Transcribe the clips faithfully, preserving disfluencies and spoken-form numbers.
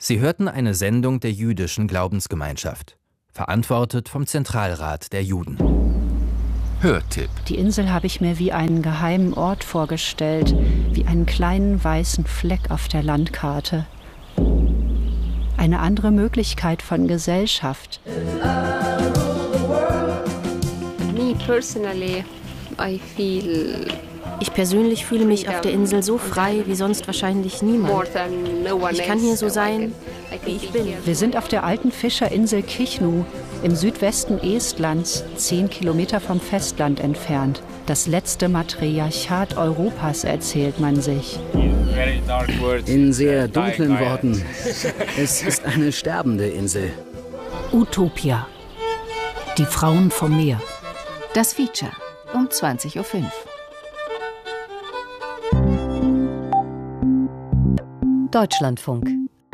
Sie hörten eine Sendung der jüdischen Glaubensgemeinschaft, verantwortet vom Zentralrat der Juden. Hörtipp. Die Insel habe ich mir wie einen geheimen Ort vorgestellt, wie einen kleinen weißen Fleck auf der Landkarte. Eine andere Möglichkeit von Gesellschaft. Me personally, I feel Ich persönlich fühle mich auf der Insel so frei wie sonst wahrscheinlich niemand. Ich kann hier so sein, wie ich bin. Wir sind auf der alten Fischerinsel Kichnu im Südwesten Estlands, zehn Kilometer vom Festland entfernt. Das letzte Matriarchat Europas, erzählt man sich. In sehr dunklen Worten, es ist eine sterbende Insel. Utopia. Die Frauen vom Meer. Das Feature um zwanzig Uhr fünf. Deutschlandfunk.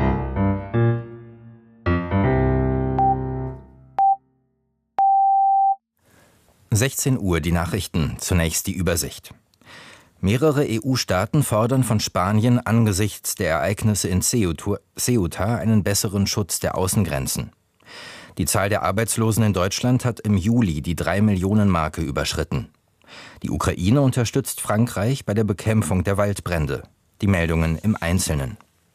sechzehn Uhr, die Nachrichten. Zunächst die Übersicht. Mehrere E U-Staaten fordern von Spanien angesichts der Ereignisse in Ceuta einen besseren Schutz der Außengrenzen. Die Zahl der Arbeitslosen in Deutschland hat im Juli die drei Millionen Marke überschritten. Die Ukraine unterstützt Frankreich bei der Bekämpfung der Waldbrände. Die Meldungen im Einzelnen.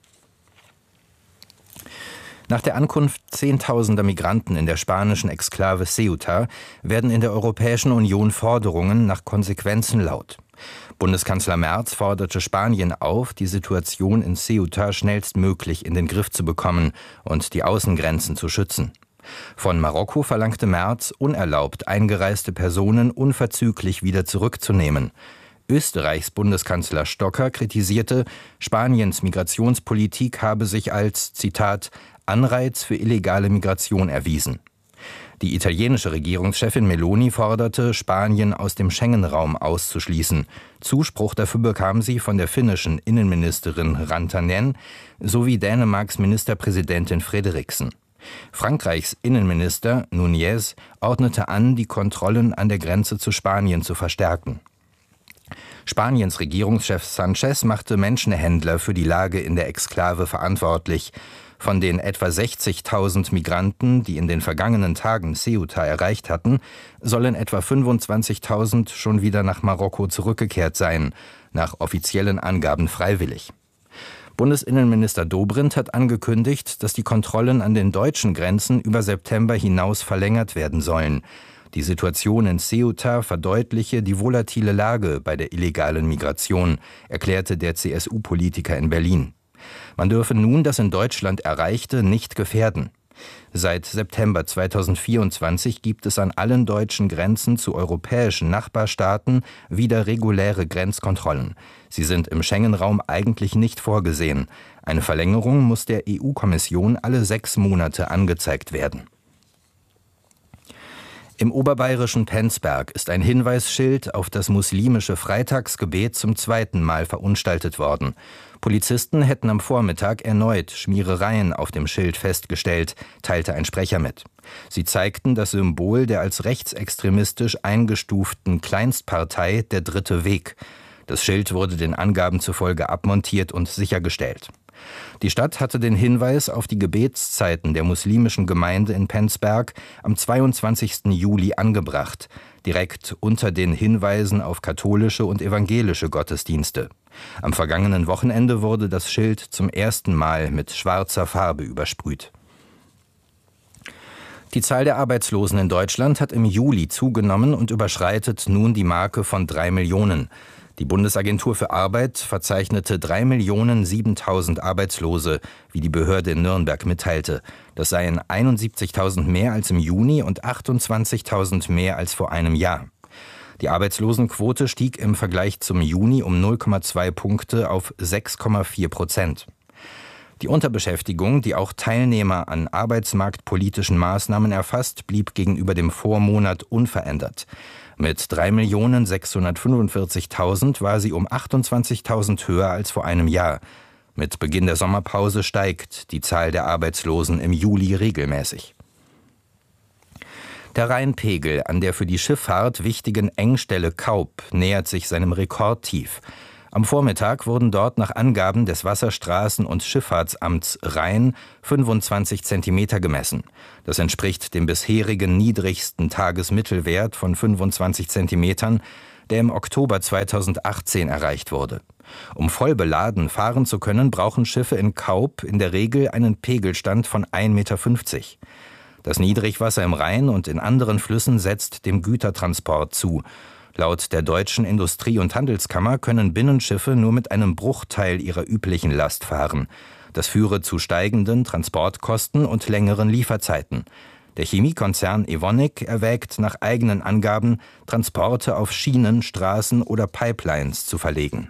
Nach der Ankunft zehntausender Migranten in der spanischen Exklave Ceuta werden in der Europäischen Union Forderungen nach Konsequenzen laut. Bundeskanzler Merz forderte Spanien auf, die Situation in Ceuta schnellstmöglich in den Griff zu bekommen und die Außengrenzen zu schützen. Von Marokko verlangte Merz, unerlaubt eingereiste Personen unverzüglich wieder zurückzunehmen. Österreichs Bundeskanzler Stocker kritisierte, Spaniens Migrationspolitik habe sich als, Zitat, Anreiz für illegale Migration erwiesen. Die italienische Regierungschefin Meloni forderte, Spanien aus dem Schengen-Raum auszuschließen. Zuspruch dafür bekam sie von der finnischen Innenministerin Rantanen sowie Dänemarks Ministerpräsidentin Frederiksen. Frankreichs Innenminister Nunez ordnete an, die Kontrollen an der Grenze zu Spanien zu verstärken. Spaniens Regierungschef Sanchez machte Menschenhändler für die Lage in der Exklave verantwortlich. Von den etwa sechzigtausend Migranten, die in den vergangenen Tagen Ceuta erreicht hatten, sollen etwa fünfundzwanzigtausend schon wieder nach Marokko zurückgekehrt sein, nach offiziellen Angaben freiwillig. Bundesinnenminister Dobrindt hat angekündigt, dass die Kontrollen an den deutschen Grenzen über September hinaus verlängert werden sollen. Die Situation in Ceuta verdeutliche die volatile Lage bei der illegalen Migration, erklärte der C S U-Politiker in Berlin. Man dürfe nun das in Deutschland Erreichte nicht gefährden. Seit September zweitausendvierundzwanzig gibt es an allen deutschen Grenzen zu europäischen Nachbarstaaten wieder reguläre Grenzkontrollen. Sie sind im Schengen-Raum eigentlich nicht vorgesehen. Eine Verlängerung muss der E U-Kommission alle sechs Monate angezeigt werden. Im oberbayerischen Penzberg ist ein Hinweisschild auf das muslimische Freitagsgebet zum zweiten Mal verunstaltet worden. Polizisten hätten am Vormittag erneut Schmierereien auf dem Schild festgestellt, teilte ein Sprecher mit. Sie zeigten das Symbol der als rechtsextremistisch eingestuften Kleinstpartei Der Dritte Weg. Das Schild wurde den Angaben zufolge abmontiert und sichergestellt. Die Stadt hatte den Hinweis auf die Gebetszeiten der muslimischen Gemeinde in Penzberg am zweiundzwanzigsten Juli angebracht, direkt unter den Hinweisen auf katholische und evangelische Gottesdienste. Am vergangenen Wochenende wurde das Schild zum ersten Mal mit schwarzer Farbe übersprüht. Die Zahl der Arbeitslosen in Deutschland hat im Juli zugenommen und überschreitet nun die Marke von drei Millionen. Die Bundesagentur für Arbeit verzeichnete drei Millionen siebentausend Arbeitslose, wie die Behörde in Nürnberg mitteilte. Das seien einundsiebzigtausend mehr als im Juni und achtundzwanzigtausend mehr als vor einem Jahr. Die Arbeitslosenquote stieg im Vergleich zum Juni um null Komma zwei Punkte auf sechs Komma vier Prozent. Die Unterbeschäftigung, die auch Teilnehmer an arbeitsmarktpolitischen Maßnahmen erfasst, blieb gegenüber dem Vormonat unverändert. Mit drei Millionen sechshundertfünfundvierzigtausend war sie um achtundzwanzigtausend höher als vor einem Jahr. Mit Beginn der Sommerpause steigt die Zahl der Arbeitslosen im Juli regelmäßig. Der Rheinpegel an der für die Schifffahrt wichtigen Engstelle Kaup nähert sich seinem Rekordtief. Am Vormittag wurden dort nach Angaben des Wasserstraßen- und Schifffahrtsamts Rhein fünfundzwanzig Zentimeter gemessen. Das entspricht dem bisherigen niedrigsten Tagesmittelwert von fünfundzwanzig Zentimetern, der im Oktober zweitausendachtzehn erreicht wurde. Um voll beladen fahren zu können, brauchen Schiffe in Kaub in der Regel einen Pegelstand von ein Meter fünfzig. Das Niedrigwasser im Rhein und in anderen Flüssen setzt dem Gütertransport zu. Laut der Deutschen Industrie- und Handelskammer können Binnenschiffe nur mit einem Bruchteil ihrer üblichen Last fahren. Das führe zu steigenden Transportkosten und längeren Lieferzeiten. Der Chemiekonzern Evonik erwägt nach eigenen Angaben, Transporte auf Schienen, Straßen oder Pipelines zu verlegen.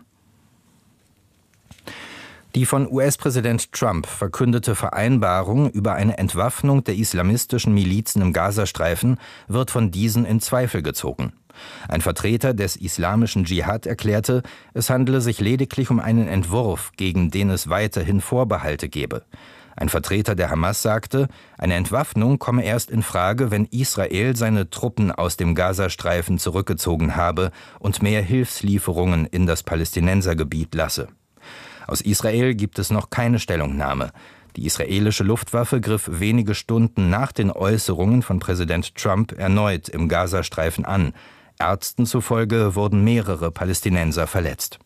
Die von U S-Präsident Trump verkündete Vereinbarung über eine Entwaffnung der islamistischen Milizen im Gazastreifen wird von diesen in Zweifel gezogen. Ein Vertreter des islamischen Dschihad erklärte, es handele sich lediglich um einen Entwurf, gegen den es weiterhin Vorbehalte gebe. Ein Vertreter der Hamas sagte, eine Entwaffnung komme erst in Frage, wenn Israel seine Truppen aus dem Gazastreifen zurückgezogen habe und mehr Hilfslieferungen in das Palästinensergebiet lasse. Aus Israel gibt es noch keine Stellungnahme. Die israelische Luftwaffe griff wenige Stunden nach den Äußerungen von Präsident Trump erneut im Gazastreifen an. Ärzten zufolge wurden mehrere Palästinenser verletzt.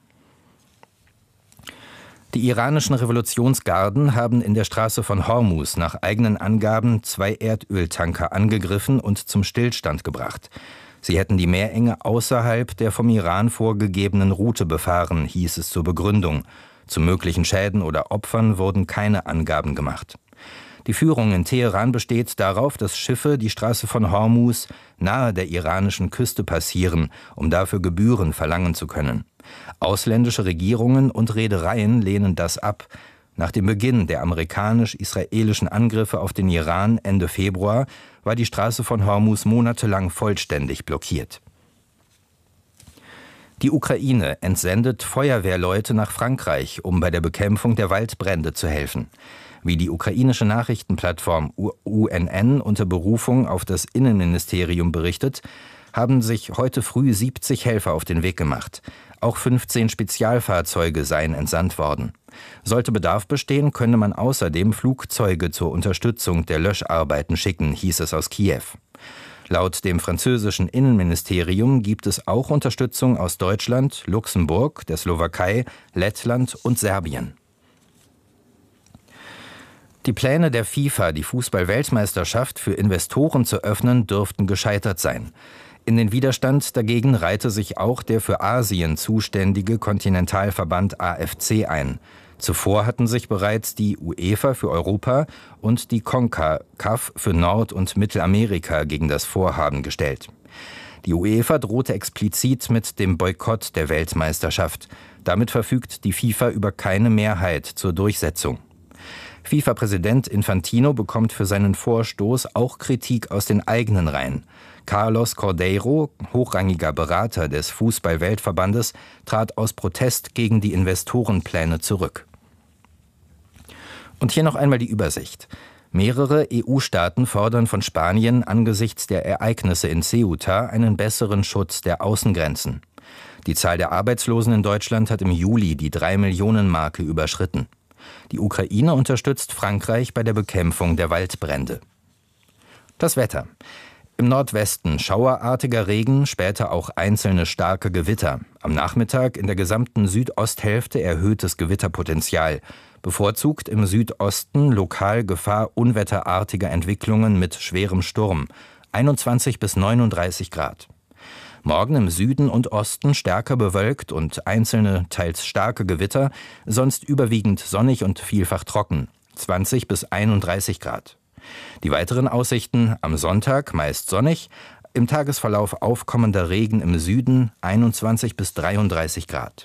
Die iranischen Revolutionsgarden haben in der Straße von Hormuz nach eigenen Angaben zwei Erdöltanker angegriffen und zum Stillstand gebracht. Sie hätten die Meerenge außerhalb der vom Iran vorgegebenen Route befahren, hieß es zur Begründung. Zu möglichen Schäden oder Opfern wurden keine Angaben gemacht. Die Führung in Teheran besteht darauf, dass Schiffe die Straße von Hormuz nahe der iranischen Küste passieren, um dafür Gebühren verlangen zu können. Ausländische Regierungen und Reedereien lehnen das ab. Nach dem Beginn der amerikanisch-israelischen Angriffe auf den Iran Ende Februar war die Straße von Hormuz monatelang vollständig blockiert. Die Ukraine entsendet Feuerwehrleute nach Frankreich, um bei der Bekämpfung der Waldbrände zu helfen. Wie die ukrainische Nachrichtenplattform U N N unter Berufung auf das Innenministerium berichtet, haben sich heute früh siebzig Helfer auf den Weg gemacht. Auch fünfzehn Spezialfahrzeuge seien entsandt worden. Sollte Bedarf bestehen, könne man außerdem Flugzeuge zur Unterstützung der Löscharbeiten schicken, hieß es aus Kiew. Laut dem französischen Innenministerium gibt es auch Unterstützung aus Deutschland, Luxemburg, der Slowakei, Lettland und Serbien. Die Pläne der FIFA, die Fußball-Weltmeisterschaft für Investoren zu öffnen, dürften gescheitert sein. In den Widerstand dagegen reihte sich auch der für Asien zuständige Kontinentalverband A F C ein. Zuvor hatten sich bereits die UEFA für Europa und die CONCACAF für Nord- und Mittelamerika gegen das Vorhaben gestellt. Die UEFA drohte explizit mit dem Boykott der Weltmeisterschaft. Damit verfügt die FIFA über keine Mehrheit zur Durchsetzung. FIFA-Präsident Infantino bekommt für seinen Vorstoß auch Kritik aus den eigenen Reihen. Carlos Cordeiro, hochrangiger Berater des Fußball-Weltverbandes, trat aus Protest gegen die Investorenpläne zurück. Und hier noch einmal die Übersicht. Mehrere E U-Staaten fordern von Spanien angesichts der Ereignisse in Ceuta einen besseren Schutz der Außengrenzen. Die Zahl der Arbeitslosen in Deutschland hat im Juli die drei Millionen Marke überschritten. Die Ukraine unterstützt Frankreich bei der Bekämpfung der Waldbrände. Das Wetter. Im Nordwesten schauerartiger Regen, später auch einzelne starke Gewitter. Am Nachmittag in der gesamten Südosthälfte erhöhtes Gewitterpotenzial. Bevorzugt im Südosten lokal Gefahr unwetterartiger Entwicklungen mit schwerem Sturm. einundzwanzig bis neununddreißig Grad. Morgen im Süden und Osten stärker bewölkt und einzelne, teils starke Gewitter, sonst überwiegend sonnig und vielfach trocken, zwanzig bis einunddreißig Grad. Die weiteren Aussichten: am Sonntag meist sonnig, im Tagesverlauf aufkommender Regen im Süden, einundzwanzig bis dreiunddreißig Grad.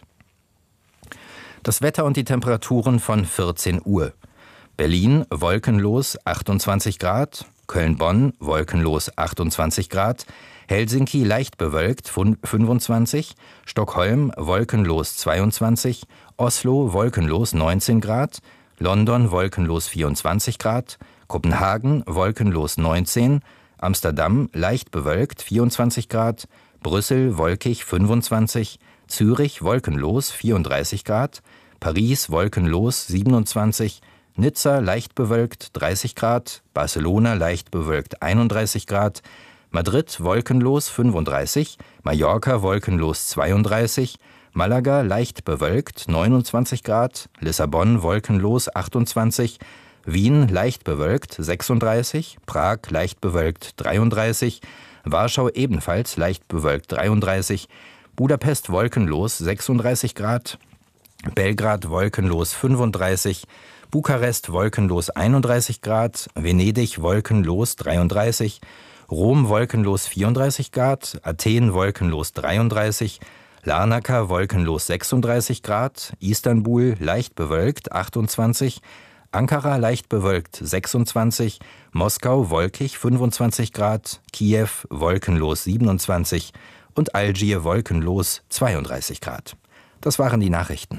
Das Wetter und die Temperaturen von vierzehn Uhr. Berlin wolkenlos achtundzwanzig Grad, Köln-Bonn wolkenlos achtundzwanzig Grad, Helsinki leicht bewölkt fünfundzwanzig, Stockholm wolkenlos zweiundzwanzig, Oslo wolkenlos neunzehn Grad, London wolkenlos vierundzwanzig Grad, Kopenhagen wolkenlos neunzehn, Amsterdam leicht bewölkt vierundzwanzig Grad, Brüssel wolkig fünfundzwanzig, Zürich wolkenlos vierunddreißig Grad, Paris wolkenlos siebenundzwanzig, Nizza leicht bewölkt dreißig Grad, Barcelona leicht bewölkt einunddreißig Grad, Madrid wolkenlos fünfunddreißig, Mallorca wolkenlos zweiunddreißig, Malaga leicht bewölkt neunundzwanzig Grad, Lissabon wolkenlos achtundzwanzig, Wien leicht bewölkt sechsunddreißig, Prag leicht bewölkt dreiunddreißig, Warschau ebenfalls leicht bewölkt dreiunddreißig, Budapest wolkenlos sechsunddreißig Grad, Belgrad wolkenlos fünfunddreißig, Bukarest wolkenlos einunddreißig Grad, Venedig wolkenlos dreiunddreißig, Rom wolkenlos vierunddreißig Grad, Athen wolkenlos dreiunddreißig, Larnaca wolkenlos sechsunddreißig Grad, Istanbul leicht bewölkt achtundzwanzig, Ankara leicht bewölkt sechsundzwanzig, Moskau wolkig fünfundzwanzig Grad, Kiew wolkenlos siebenundzwanzig und Algier wolkenlos zweiunddreißig Grad. Das waren die Nachrichten.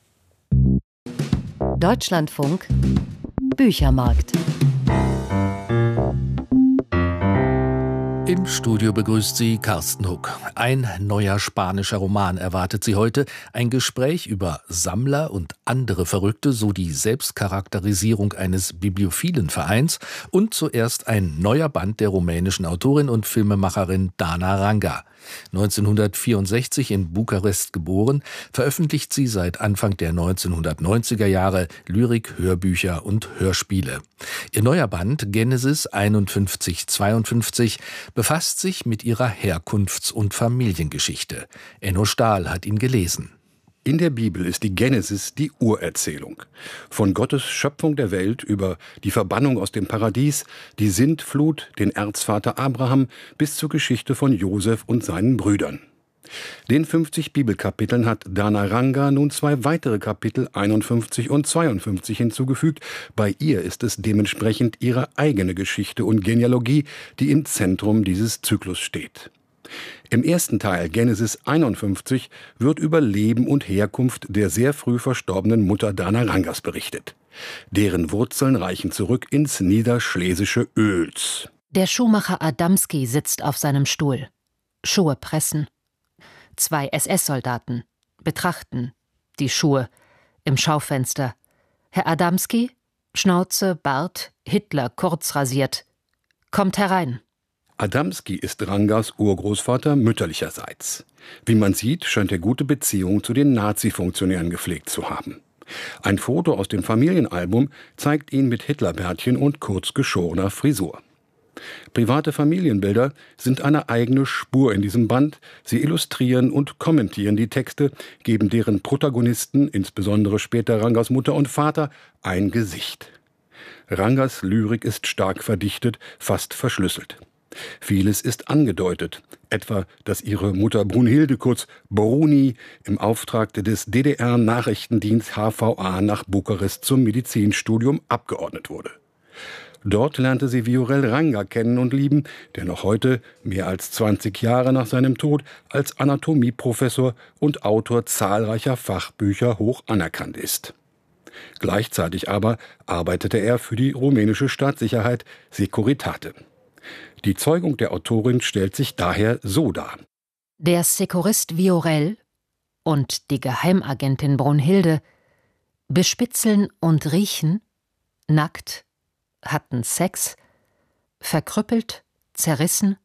Deutschlandfunk Büchermarkt. Im Studio begrüßt sie Carsten Huck. Ein neuer spanischer Roman erwartet Sie heute. Ein Gespräch über Sammler und andere Verrückte, so die Selbstcharakterisierung eines bibliophilen Vereins und zuerst ein neuer Band der rumänischen Autorin und Filmemacherin Dana Ranga. neunzehnhundertvierundsechzig in Bukarest geboren, veröffentlicht sie seit Anfang der neunzehnhundertneunziger Jahre Lyrik, Hörbücher und Hörspiele. Ihr neuer Band Genesis einundfünfzig zweiundfünfzig befasst sich mit ihrer Herkunfts- und Familiengeschichte. Enno Stahl hat ihn gelesen. In der Bibel ist die Genesis die Urerzählung. Von Gottes Schöpfung der Welt über die Verbannung aus dem Paradies, die Sintflut, den Erzvater Abraham bis zur Geschichte von Josef und seinen Brüdern. Den fünfzig Bibelkapiteln hat Dana Ranga nun zwei weitere Kapitel einundfünfzig und zweiundfünfzig hinzugefügt. Bei ihr ist es dementsprechend ihre eigene Geschichte und Genealogie, die im Zentrum dieses Zyklus steht. Im ersten Teil, Genesis einundfünfzig, wird über Leben und Herkunft der sehr früh verstorbenen Mutter Dana Rangas berichtet. Deren Wurzeln reichen zurück ins niederschlesische Oels. Der Schuhmacher Adamski sitzt auf seinem Stuhl. Schuhe pressen. Zwei S S-Soldaten betrachten die Schuhe im Schaufenster. Herr Adamski, Schnauze, Bart, Hitler kurz rasiert. Kommt herein. Adamski ist Rangas Urgroßvater mütterlicherseits. Wie man sieht, scheint er gute Beziehungen zu den Nazi-Funktionären gepflegt zu haben. Ein Foto aus dem Familienalbum zeigt ihn mit Hitlerbärtchen und kurz geschorener Frisur. Private Familienbilder sind eine eigene Spur in diesem Band. Sie illustrieren und kommentieren die Texte, geben deren Protagonisten, insbesondere später Rangas Mutter und Vater, ein Gesicht. Rangas Lyrik ist stark verdichtet, fast verschlüsselt. Vieles ist angedeutet, etwa, dass ihre Mutter Brunhilde, kurz Bruni, im Auftrag des D D R-Nachrichtendienst H V A nach Bukarest zum Medizinstudium abgeordnet wurde. Dort lernte sie Viorel Ranga kennen und lieben, der noch heute, mehr als zwanzig Jahre nach seinem Tod, als Anatomieprofessor und Autor zahlreicher Fachbücher hoch anerkannt ist. Gleichzeitig aber arbeitete er für die rumänische Staatssicherheit Securitate. Die Zeugung der Autorin stellt sich daher so dar. Der Sekurist Viorel und die Geheimagentin Brunhilde bespitzeln und riechen, nackt, hatten Sex, verkrüppelt, zerrissen,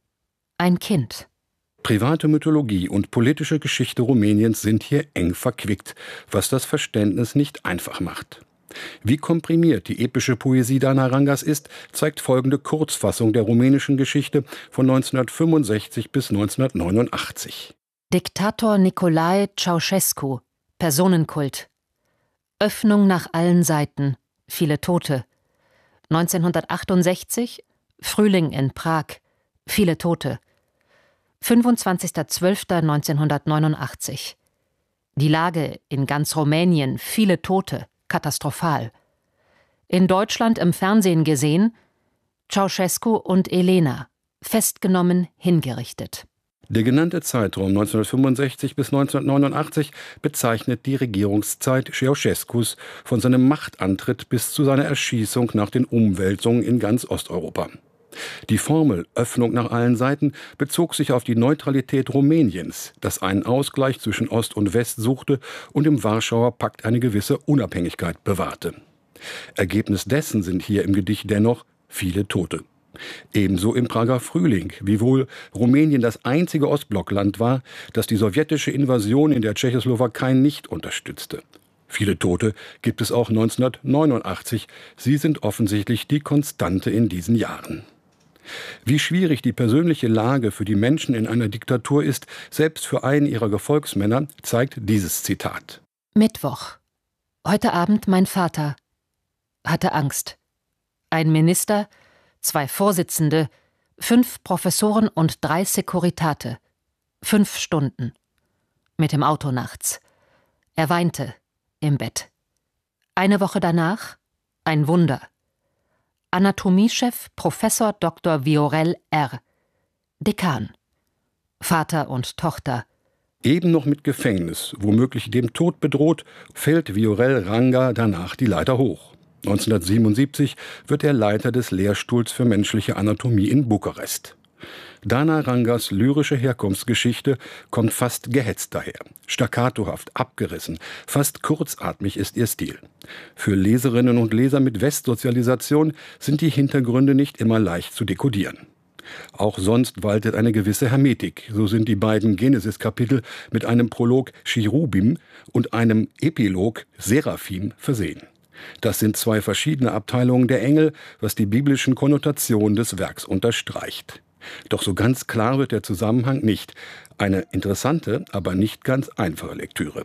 ein Kind. Private Mythologie und politische Geschichte Rumäniens sind hier eng verquickt, was das Verständnis nicht einfach macht. Wie komprimiert die epische Poesie Dana Rangas ist, zeigt folgende Kurzfassung der rumänischen Geschichte von neunzehnhundertfünfundsechzig bis neunzehnhundertneunundachtzig. Diktator Nicolae Ceausescu, Personenkult. Öffnung nach allen Seiten, viele Tote. neunzehnhundertachtundsechzig, Frühling in Prag, viele Tote. fünfundzwanzigster zwölfter neunzehnhundertneunundachtzig. Die Lage in ganz Rumänien, viele Tote. Katastrophal. In Deutschland im Fernsehen gesehen, Ceausescu und Elena, festgenommen, hingerichtet. Der genannte Zeitraum neunzehnhundertfünfundsechzig bis neunzehnhundertneunundachtzig bezeichnet die Regierungszeit Ceausescus von seinem Machtantritt bis zu seiner Erschießung nach den Umwälzungen in ganz Osteuropa. Die Formel Öffnung nach allen Seiten bezog sich auf die Neutralität Rumäniens, das einen Ausgleich zwischen Ost und West suchte und im Warschauer Pakt eine gewisse Unabhängigkeit bewahrte. Ergebnis dessen sind hier im Gedicht dennoch viele Tote. Ebenso im Prager Frühling, wiewohl Rumänien das einzige Ostblockland war, das die sowjetische Invasion in der Tschechoslowakei nicht unterstützte. Viele Tote gibt es auch neunzehnhundertneunundachtzig. Sie sind offensichtlich die Konstante in diesen Jahren. Wie schwierig die persönliche Lage für die Menschen in einer Diktatur ist, selbst für einen ihrer Gefolgsmänner, zeigt dieses Zitat. Mittwoch. Heute Abend mein Vater hatte Angst. Ein Minister, zwei Vorsitzende, fünf Professoren und drei Securitate. Fünf Stunden. Mit dem Auto nachts. Er weinte im Bett. Eine Woche danach ein Wunder. Anatomiechef Professor Doktor Viorel R., Dekan. Vater und Tochter. Eben noch mit Gefängnis, womöglich dem Tod bedroht, fällt Viorel Ranga danach die Leiter hoch. neunzehnhundertsiebenundsiebzig wird er Leiter des Lehrstuhls für menschliche Anatomie in Bukarest. Dana Rangas lyrische Herkunftsgeschichte kommt fast gehetzt daher. Staccatohaft, abgerissen, fast kurzatmig ist ihr Stil. Für Leserinnen und Leser mit Westsozialisation sind die Hintergründe nicht immer leicht zu dekodieren. Auch sonst waltet eine gewisse Hermetik. So sind die beiden Genesis-Kapitel mit einem Prolog Cherubim und einem Epilog Seraphim versehen. Das sind zwei verschiedene Abteilungen der Engel, was die biblischen Konnotationen des Werks unterstreicht. Doch so ganz klar wird der Zusammenhang nicht. Eine interessante, aber nicht ganz einfache Lektüre.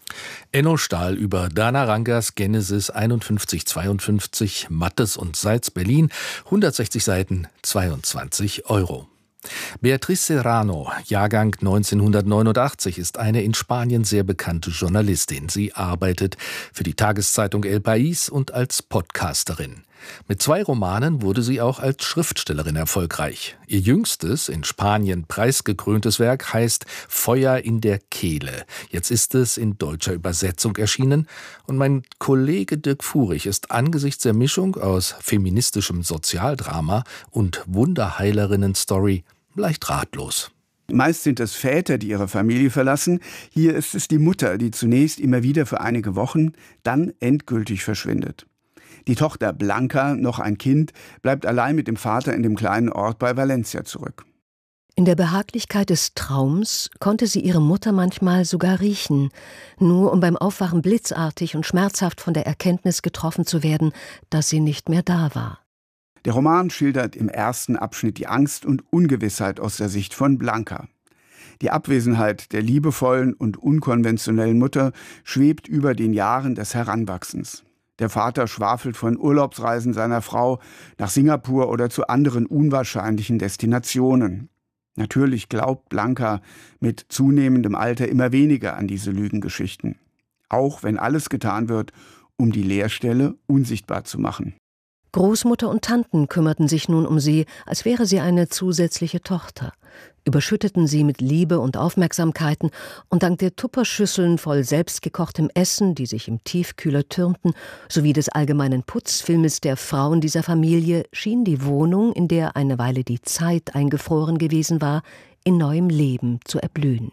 Enno Stahl über Dana Rangas Genesis einundfünfzig zweiundfünfzig, Mattes und Salz, Berlin, hundertsechzig Seiten, zweiundzwanzig Euro. Beatriz Serrano, Jahrgang neunzehnhundertneunundachtzig, ist eine in Spanien sehr bekannte Journalistin. Sie arbeitet für die Tageszeitung El País und als Podcasterin. Mit zwei Romanen wurde sie auch als Schriftstellerin erfolgreich. Ihr jüngstes, in Spanien preisgekröntes Werk heißt Feuer in der Kehle. Jetzt ist es in deutscher Übersetzung erschienen und mein Kollege Dirk Furich ist angesichts der Mischung aus feministischem Sozialdrama und Wunderheilerinnen-Story leicht ratlos. Meist sind es Väter, die ihre Familie verlassen. Hier ist es die Mutter, die zunächst immer wieder für einige Wochen, dann endgültig verschwindet. Die Tochter Blanca, noch ein Kind, bleibt allein mit dem Vater in dem kleinen Ort bei Valencia zurück. In der Behaglichkeit des Traums konnte sie ihre Mutter manchmal sogar riechen, nur um beim Aufwachen blitzartig und schmerzhaft von der Erkenntnis getroffen zu werden, dass sie nicht mehr da war. Der Roman schildert im ersten Abschnitt die Angst und Ungewissheit aus der Sicht von Blanca. Die Abwesenheit der liebevollen und unkonventionellen Mutter schwebt über den Jahren des Heranwachsens. Der Vater schwafelt von Urlaubsreisen seiner Frau nach Singapur oder zu anderen unwahrscheinlichen Destinationen. Natürlich glaubt Blanca mit zunehmendem Alter immer weniger an diese Lügengeschichten. Auch wenn alles getan wird, um die Leerstelle unsichtbar zu machen. Großmutter und Tanten kümmerten sich nun um sie, als wäre sie eine zusätzliche Tochter, überschütteten sie mit Liebe und Aufmerksamkeiten, und dank der Tupperschüsseln voll selbstgekochtem Essen, die sich im Tiefkühler türmten, sowie des allgemeinen Putzfilmes der Frauen dieser Familie, schien die Wohnung, in der eine Weile die Zeit eingefroren gewesen war, in neuem Leben zu erblühen.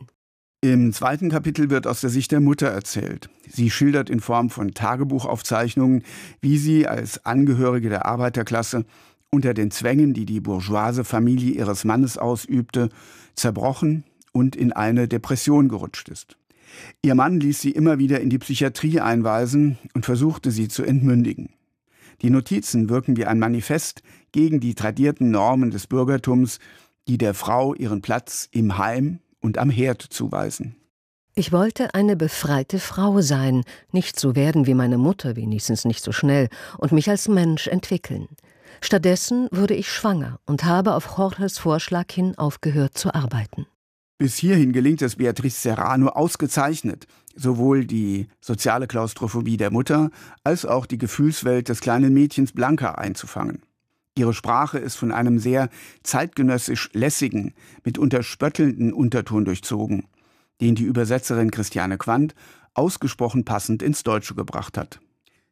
Im zweiten Kapitel wird aus der Sicht der Mutter erzählt. Sie schildert in Form von Tagebuchaufzeichnungen, wie sie als Angehörige der Arbeiterklasse unter den Zwängen, die die bourgeoise Familie ihres Mannes ausübte, zerbrochen und in eine Depression gerutscht ist. Ihr Mann ließ sie immer wieder in die Psychiatrie einweisen und versuchte sie zu entmündigen. Die Notizen wirken wie ein Manifest gegen die tradierten Normen des Bürgertums, die der Frau ihren Platz im Heim und am Herd zuweisen. Ich wollte eine befreite Frau sein, nicht so werden wie meine Mutter, wenigstens nicht so schnell, und mich als Mensch entwickeln. Stattdessen wurde ich schwanger und habe auf Jorges Vorschlag hin aufgehört zu arbeiten. Bis hierhin gelingt es Beatriz Serrano ausgezeichnet, sowohl die soziale Klaustrophobie der Mutter als auch die Gefühlswelt des kleinen Mädchens Blanca einzufangen. Ihre Sprache ist von einem sehr zeitgenössisch lässigen, mitunter spöttelnden Unterton durchzogen, den die Übersetzerin Christiane Quandt ausgesprochen passend ins Deutsche gebracht hat.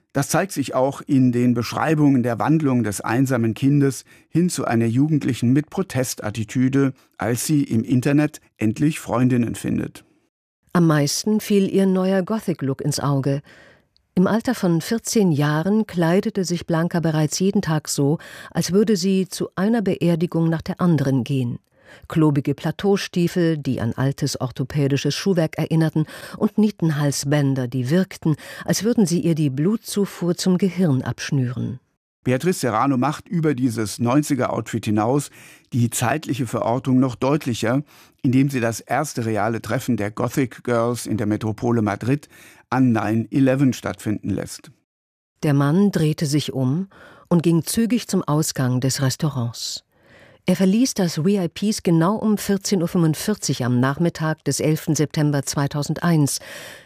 Das zeigt sich auch in den Beschreibungen der Wandlung des einsamen Kindes hin zu einer Jugendlichen mit Protestattitüde, als sie im Internet endlich Freundinnen findet. Am meisten fiel ihr neuer Gothic-Look ins Auge. Im Alter von vierzehn Jahren kleidete sich Blanca bereits jeden Tag so, als würde sie zu einer Beerdigung nach der anderen gehen. Klobige Plateaustiefel, die an altes orthopädisches Schuhwerk erinnerten, und Nietenhalsbänder, die wirkten, als würden sie ihr die Blutzufuhr zum Gehirn abschnüren. Beatrice Serrano macht über dieses neunziger-Outfit hinaus die zeitliche Verortung noch deutlicher, indem sie das erste reale Treffen der Gothic Girls in der Metropole Madrid an neun elf stattfinden lässt. Der Mann drehte sich um und ging zügig zum Ausgang des Restaurants. Er verließ das V I Ps genau um vierzehn Uhr fünfundvierzig am Nachmittag des elften September zweitausendeins,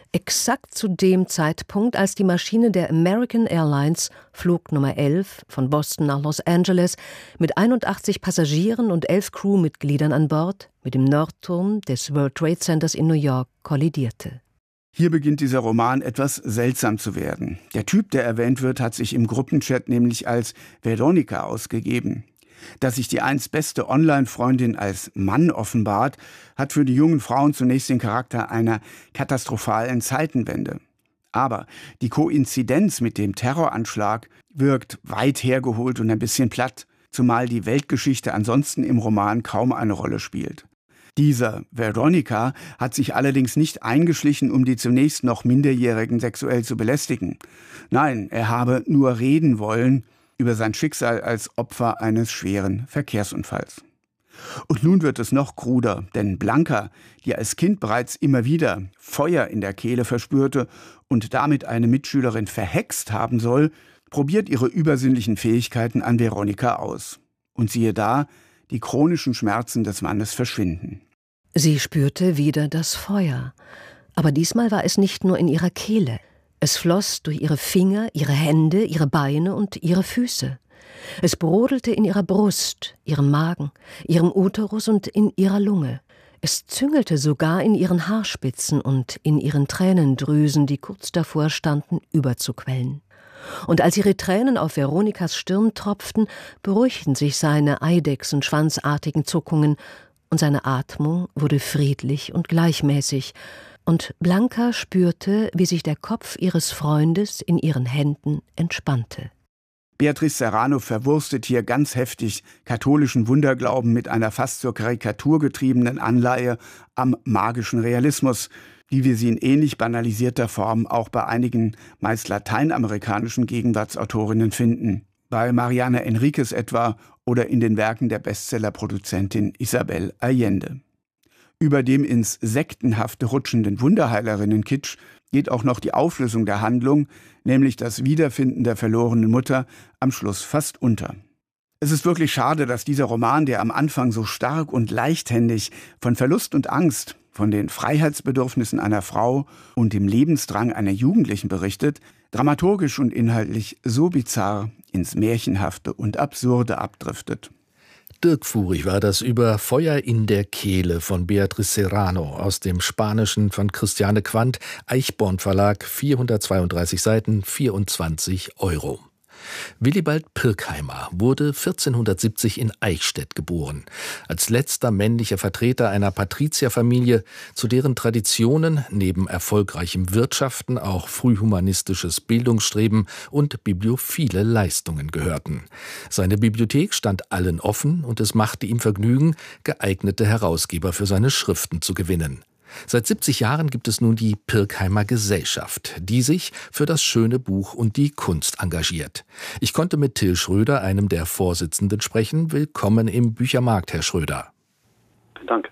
exakt zu dem Zeitpunkt, als die Maschine der American Airlines, Flug Nummer elf von Boston nach Los Angeles, mit einundachtzig Passagieren und elf Crewmitgliedern an Bord mit dem Nordturm des World Trade Centers in New York kollidierte. Hier beginnt dieser Roman etwas seltsam zu werden. Der Typ, der erwähnt wird, hat sich im Gruppenchat nämlich als Veronika ausgegeben. Dass sich die einst beste Online-Freundin als Mann offenbart, hat für die jungen Frauen zunächst den Charakter einer katastrophalen Zeitenwende. Aber die Koinzidenz mit dem Terroranschlag wirkt weit hergeholt und ein bisschen platt, zumal die Weltgeschichte ansonsten im Roman kaum eine Rolle spielt. Dieser Veronika hat sich allerdings nicht eingeschlichen, um die zunächst noch Minderjährigen sexuell zu belästigen. Nein, er habe nur reden wollen über sein Schicksal als Opfer eines schweren Verkehrsunfalls. Und nun wird es noch kruder, denn Blanca, die als Kind bereits immer wieder Feuer in der Kehle verspürte und damit eine Mitschülerin verhext haben soll, probiert ihre übersinnlichen Fähigkeiten an Veronika aus. Und siehe da, die chronischen Schmerzen des Mannes verschwinden. Sie spürte wieder das Feuer. Aber diesmal war es nicht nur in ihrer Kehle. Es floss durch ihre Finger, ihre Hände, ihre Beine und ihre Füße. Es brodelte in ihrer Brust, ihrem Magen, ihrem Uterus und in ihrer Lunge. Es züngelte sogar in ihren Haarspitzen und in ihren Tränendrüsen, die kurz davor standen, überzuquellen. Und als ihre Tränen auf Veronikas Stirn tropften, beruhigten sich seine eidechsenschwanzartigen Zuckungen und seine Atmung wurde friedlich und gleichmäßig. Und Blanca spürte, wie sich der Kopf ihres Freundes in ihren Händen entspannte. Beatrice Serrano verwurstet hier ganz heftig katholischen Wunderglauben mit einer fast zur Karikatur getriebenen Anleihe am magischen Realismus, wie wir sie in ähnlich banalisierter Form auch bei einigen meist lateinamerikanischen Gegenwartsautorinnen finden. Bei Mariana Enriquez etwa oder in den Werken der Bestsellerproduzentin Isabel Allende. Über dem ins Sektenhafte rutschenden Wunderheilerinnen-Kitsch geht auch noch die Auflösung der Handlung, nämlich das Wiederfinden der verlorenen Mutter, am Schluss fast unter. Es ist wirklich schade, dass dieser Roman, der am Anfang so stark und leichthändig von Verlust und Angst, von den Freiheitsbedürfnissen einer Frau und dem Lebensdrang einer Jugendlichen berichtet, dramaturgisch und inhaltlich so bizarr ins Märchenhafte und Absurde abdriftet. Dirk Furich war das über Feuer in der Kehle von Beatrice Serrano aus dem Spanischen von Christiane Quandt, Eichborn Verlag, vierhundertzweiunddreißig Seiten, vierundzwanzig Euro. Willibald Pirkheimer wurde vierzehnhundertsiebzig in Eichstätt geboren, als letzter männlicher Vertreter einer Patrizierfamilie, zu deren Traditionen neben erfolgreichem Wirtschaften auch frühhumanistisches Bildungsstreben und bibliophile Leistungen gehörten. Seine Bibliothek stand allen offen und es machte ihm Vergnügen, geeignete Herausgeber für seine Schriften zu gewinnen. Seit siebzig Jahren gibt es nun die Pirkheimer Gesellschaft, die sich für das schöne Buch und die Kunst engagiert. Ich konnte mit Till Schröder, einem der Vorsitzenden, sprechen. Willkommen im Büchermarkt, Herr Schröder. Danke.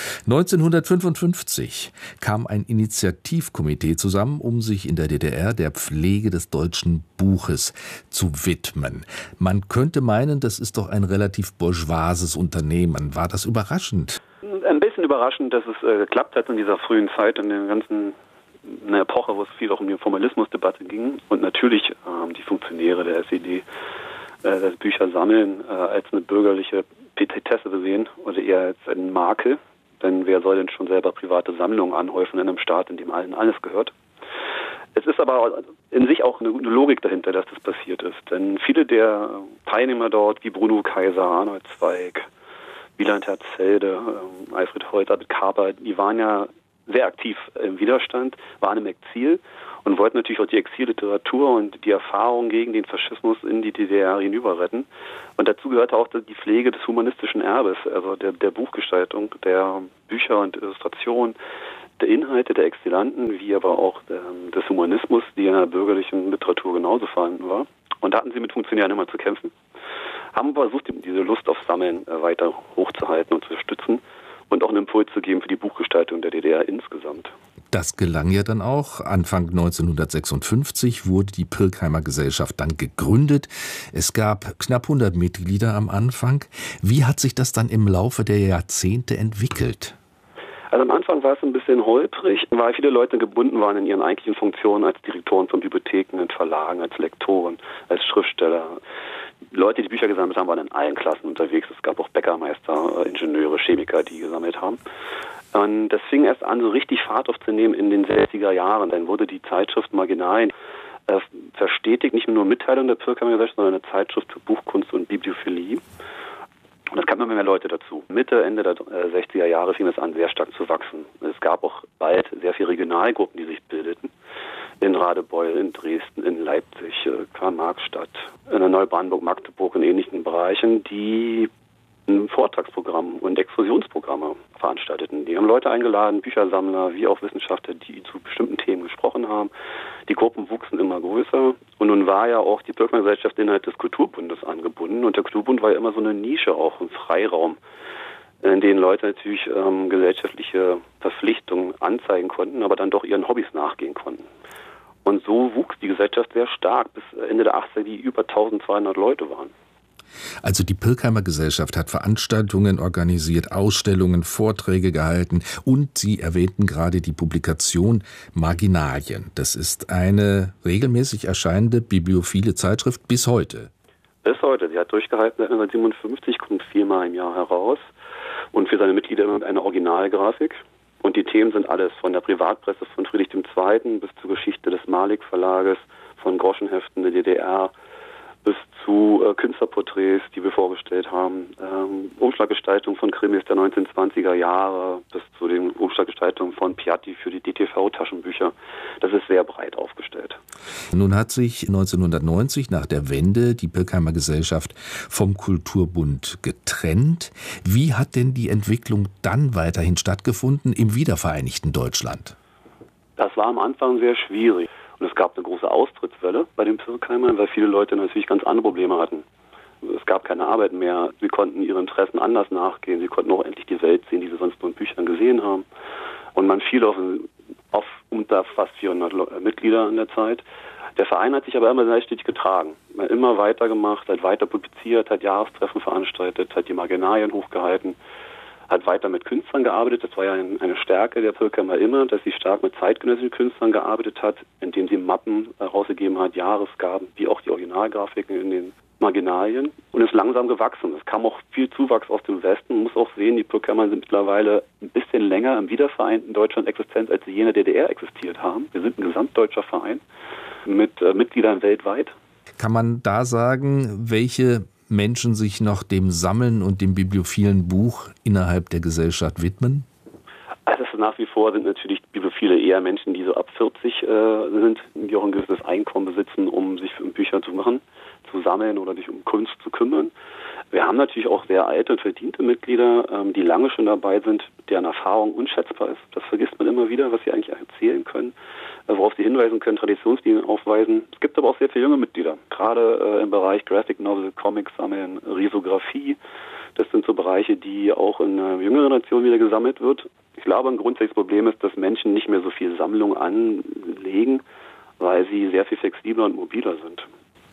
neunzehnhundertfünfundfünfzig kam ein Initiativkomitee zusammen, um sich in der D D R der Pflege des deutschen Buches zu widmen. Man könnte meinen, das ist doch ein relativ bourgeoises Unternehmen. War das überraschend? Ein bisschen überraschend, dass es äh, geklappt hat in dieser frühen Zeit, in der ganzen einer Epoche, wo es viel auch um die Formalismusdebatte ging. Und natürlich ähm, die Funktionäre der S E D äh, das Bücher sammeln äh, als eine bürgerliche Petitesse gesehen oder eher als ein Makel. Denn wer soll denn schon selber private Sammlungen anhäufen in einem Staat, in dem allen alles gehört? Es ist aber in sich auch eine gute Logik dahinter, dass das passiert ist. Denn viele der Teilnehmer dort, wie Bruno Kaiser, Arnold Zweig, Wieland Herzfelde, äh, Alfred Holt, David Kaper, die waren ja sehr aktiv im Widerstand, waren im Exil und wollten natürlich auch die Exilliteratur und die Erfahrung gegen den Faschismus in die D D R hinüber retten. Und dazu gehörte auch die Pflege des humanistischen Erbes, also der, der Buchgestaltung, der Bücher und Illustrationen, der Inhalte der Exilanten, wie aber auch der, des Humanismus, die in der bürgerlichen Literatur genauso vorhanden war. Und da hatten sie mit Funktionären immer zu kämpfen. Haben versucht, diese Lust auf Sammeln weiter hochzuhalten und zu stützen und auch einen Impuls zu geben für die Buchgestaltung der D D R insgesamt. Das gelang ja dann auch. Anfang neunzehnhundertsechsundfünfzig wurde die Pirkheimer Gesellschaft dann gegründet. Es gab knapp hundert Mitglieder am Anfang. Wie hat sich das dann im Laufe der Jahrzehnte entwickelt? Also am Anfang war es ein bisschen holprig, weil viele Leute gebunden waren in ihren eigentlichen Funktionen als Direktoren von Bibliotheken, in Verlagen, als Lektoren, als Schriftsteller. Leute, die Bücher gesammelt haben, waren in allen Klassen unterwegs. Es gab auch Bäckermeister, Ingenieure, Chemiker, die gesammelt haben. Und das fing erst an, so richtig Fahrt aufzunehmen in den sechziger Jahren. Dann wurde die Zeitschrift Marginalien äh, verstetigt, nicht nur Mitteilung der Pirkheimer Gesellschaft, sondern eine Zeitschrift für Buchkunst und Bibliophilie. Und es kamen immer mehr Leute dazu. Mitte, Ende der sechziger Jahre fing es an, sehr stark zu wachsen. Es gab auch bald sehr viele Regionalgruppen, die sich bildeten. In Radebeul, in Dresden, in Leipzig, Karl-Marx-Stadt, in Neubrandenburg, Magdeburg und ähnlichen Bereichen, die ein Vortragsprogramm und Exkursionsprogramme veranstalteten. Die haben Leute eingeladen, Büchersammler wie auch Wissenschaftler, die zu bestimmten Themen gesprochen haben. Die Gruppen wuchsen immer größer und nun war ja auch die Pirkheimer Gesellschaft innerhalb des Kulturbundes angebunden und der Kulturbund war ja immer so eine Nische, auch ein Freiraum, in denen Leute natürlich ähm, gesellschaftliche Verpflichtungen anzeigen konnten, aber dann doch ihren Hobbys nachgehen konnten. Und so wuchs die Gesellschaft sehr stark, bis Ende der achtziger, die über eintausendzweihundert Leute waren. Also die Pirkheimer Gesellschaft hat Veranstaltungen organisiert, Ausstellungen, Vorträge gehalten und Sie erwähnten gerade die Publikation Marginalien. Das ist eine regelmäßig erscheinende bibliophile Zeitschrift bis heute. Bis heute. Sie hat durchgehalten seit neunzehnhundertsiebenundfünfzig, kommt viermal im Jahr heraus und für seine Mitglieder immer eine Originalgrafik. Und die Themen sind alles von der Privatpresse von Friedrich der Zweite bis zur Geschichte des Malik-Verlages, von Groschenheften der D D R bis zu äh, Künstlerporträts, die wir vorgestellt haben, ähm, Umschlaggestaltung von Krimis der neunzehnhundertzwanziger Jahre bis zu den Umschlaggestaltungen von Piatti für die D T V-Taschenbücher. Das ist sehr breit aufgestellt. Nun hat sich neunzehnhundertneunzig nach der Wende die Pirkheimer Gesellschaft vom Kulturbund getrennt. Wie hat denn die Entwicklung dann weiterhin stattgefunden im wiedervereinigten Deutschland? Das war am Anfang sehr schwierig. Und es gab eine große Austrittswelle bei den Pirkheimern, weil viele Leute natürlich ganz andere Probleme hatten. Es gab keine Arbeit mehr. Sie konnten ihren Interessen anders nachgehen. Sie konnten auch endlich die Welt sehen, die sie sonst nur in Büchern gesehen haben. Und man fiel auf, auf unter fast vierhundert Mitglieder in der Zeit. Der Verein hat sich aber immer sehr stetig getragen. Man hat immer weitergemacht, hat weiter publiziert, hat Jahrestreffen veranstaltet, hat die Marginalien hochgehalten, hat weiter mit Künstlern gearbeitet. Das war ja eine Stärke der Pirkheimer immer, dass sie stark mit zeitgenössischen Künstlern gearbeitet hat, indem sie Mappen herausgegeben hat, Jahresgaben, wie auch die Originalgrafiken in den Marginalien. Und ist langsam gewachsen. Es kam auch viel Zuwachs aus dem Westen. Man muss auch sehen, die Pirkheimer sind mittlerweile ein bisschen länger im wiedervereinten Deutschland existent, als sie je in der D D R existiert haben. Wir sind ein gesamtdeutscher Verein mit äh, Mitgliedern weltweit. Kann man da sagen, welche Menschen sich noch dem Sammeln und dem bibliophilen Buch innerhalb der Gesellschaft widmen? Also nach wie vor sind natürlich Bibliophile eher Menschen, die so ab vierzig äh, sind, die auch ein gewisses Einkommen besitzen, um sich um Bücher zu machen, zu sammeln oder sich um Kunst zu kümmern. Wir haben natürlich auch sehr alte und verdiente Mitglieder, ähm, die lange schon dabei sind, deren Erfahrung unschätzbar ist. Das vergisst man immer wieder, was sie eigentlich erzählen können, äh, worauf sie hinweisen können, Traditionslinien aufweisen. Es gibt aber auch sehr viele junge Mitglieder, gerade äh, im Bereich Graphic Novel, Comics sammeln, Risografie. Das sind so Bereiche, die auch in der jüngeren Generation wieder gesammelt wird. Ich glaube, ein grundsätzliches Problem ist, dass Menschen nicht mehr so viel Sammlung anlegen, weil sie sehr viel flexibler und mobiler sind.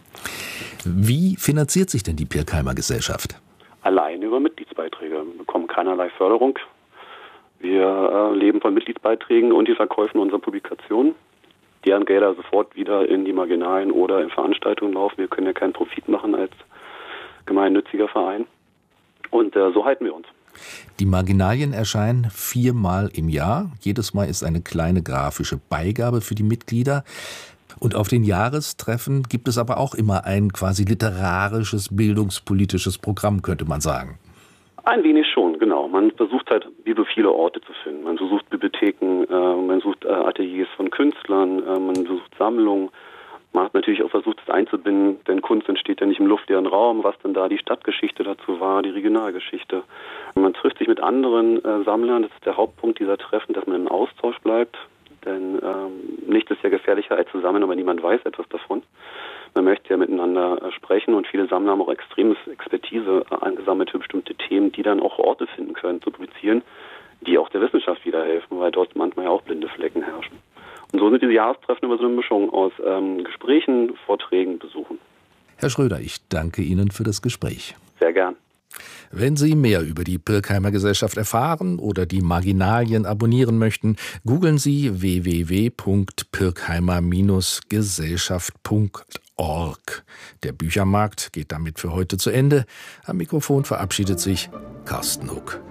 Wie finanziert sich denn die Pirkheimer Gesellschaft? Allein über Mitgliedsbeiträge. Wir bekommen keinerlei Förderung. Wir äh, leben von Mitgliedsbeiträgen und die Verkäufen unserer Publikationen. Deren Gelder sofort wieder in die Marginalien oder in Veranstaltungen laufen. Wir können ja keinen Profit machen als gemeinnütziger Verein. Und äh, so halten wir uns. Die Marginalien erscheinen viermal im Jahr. Jedes Mal ist eine kleine grafische Beigabe für die Mitglieder. Und auf den Jahrestreffen gibt es aber auch immer ein quasi literarisches, bildungspolitisches Programm, könnte man sagen. Ein wenig schon, genau. Man versucht halt, wie so viele Orte zu finden. Man besucht Bibliotheken, äh, man sucht äh, Ateliers von Künstlern, äh, man besucht Sammlungen. Man hat natürlich auch versucht, es einzubinden, denn Kunst entsteht ja nicht im luftleeren Raum, was denn da die Stadtgeschichte dazu war, die Regionalgeschichte. Man trifft sich mit anderen äh, Sammlern, das ist der Hauptpunkt dieser Treffen, dass man im Austausch bleibt, denn ähm, nichts ist ja gefährlicher als zusammen, aber niemand weiß etwas davon. Man möchte ja miteinander äh, sprechen und viele Sammler haben auch extremes Expertise äh, angesammelt für bestimmte Themen, die dann auch Orte finden können, zu publizieren, die auch der Wissenschaft wieder helfen, weil dort manchmal ja auch blinde Flecken herrschen. Und so sind diese Jahrestreffen immer so eine Mischung aus ähm, Gesprächen, Vorträgen, Besuchen. Herr Schröder, ich danke Ihnen für das Gespräch. Sehr gern. Wenn Sie mehr über die Pirkheimer Gesellschaft erfahren oder die Marginalien abonnieren möchten, googeln Sie w w w punkt pirkheimer Gesellschaft punkt org. Der Büchermarkt geht damit für heute zu Ende. Am Mikrofon verabschiedet sich Carsten Huck.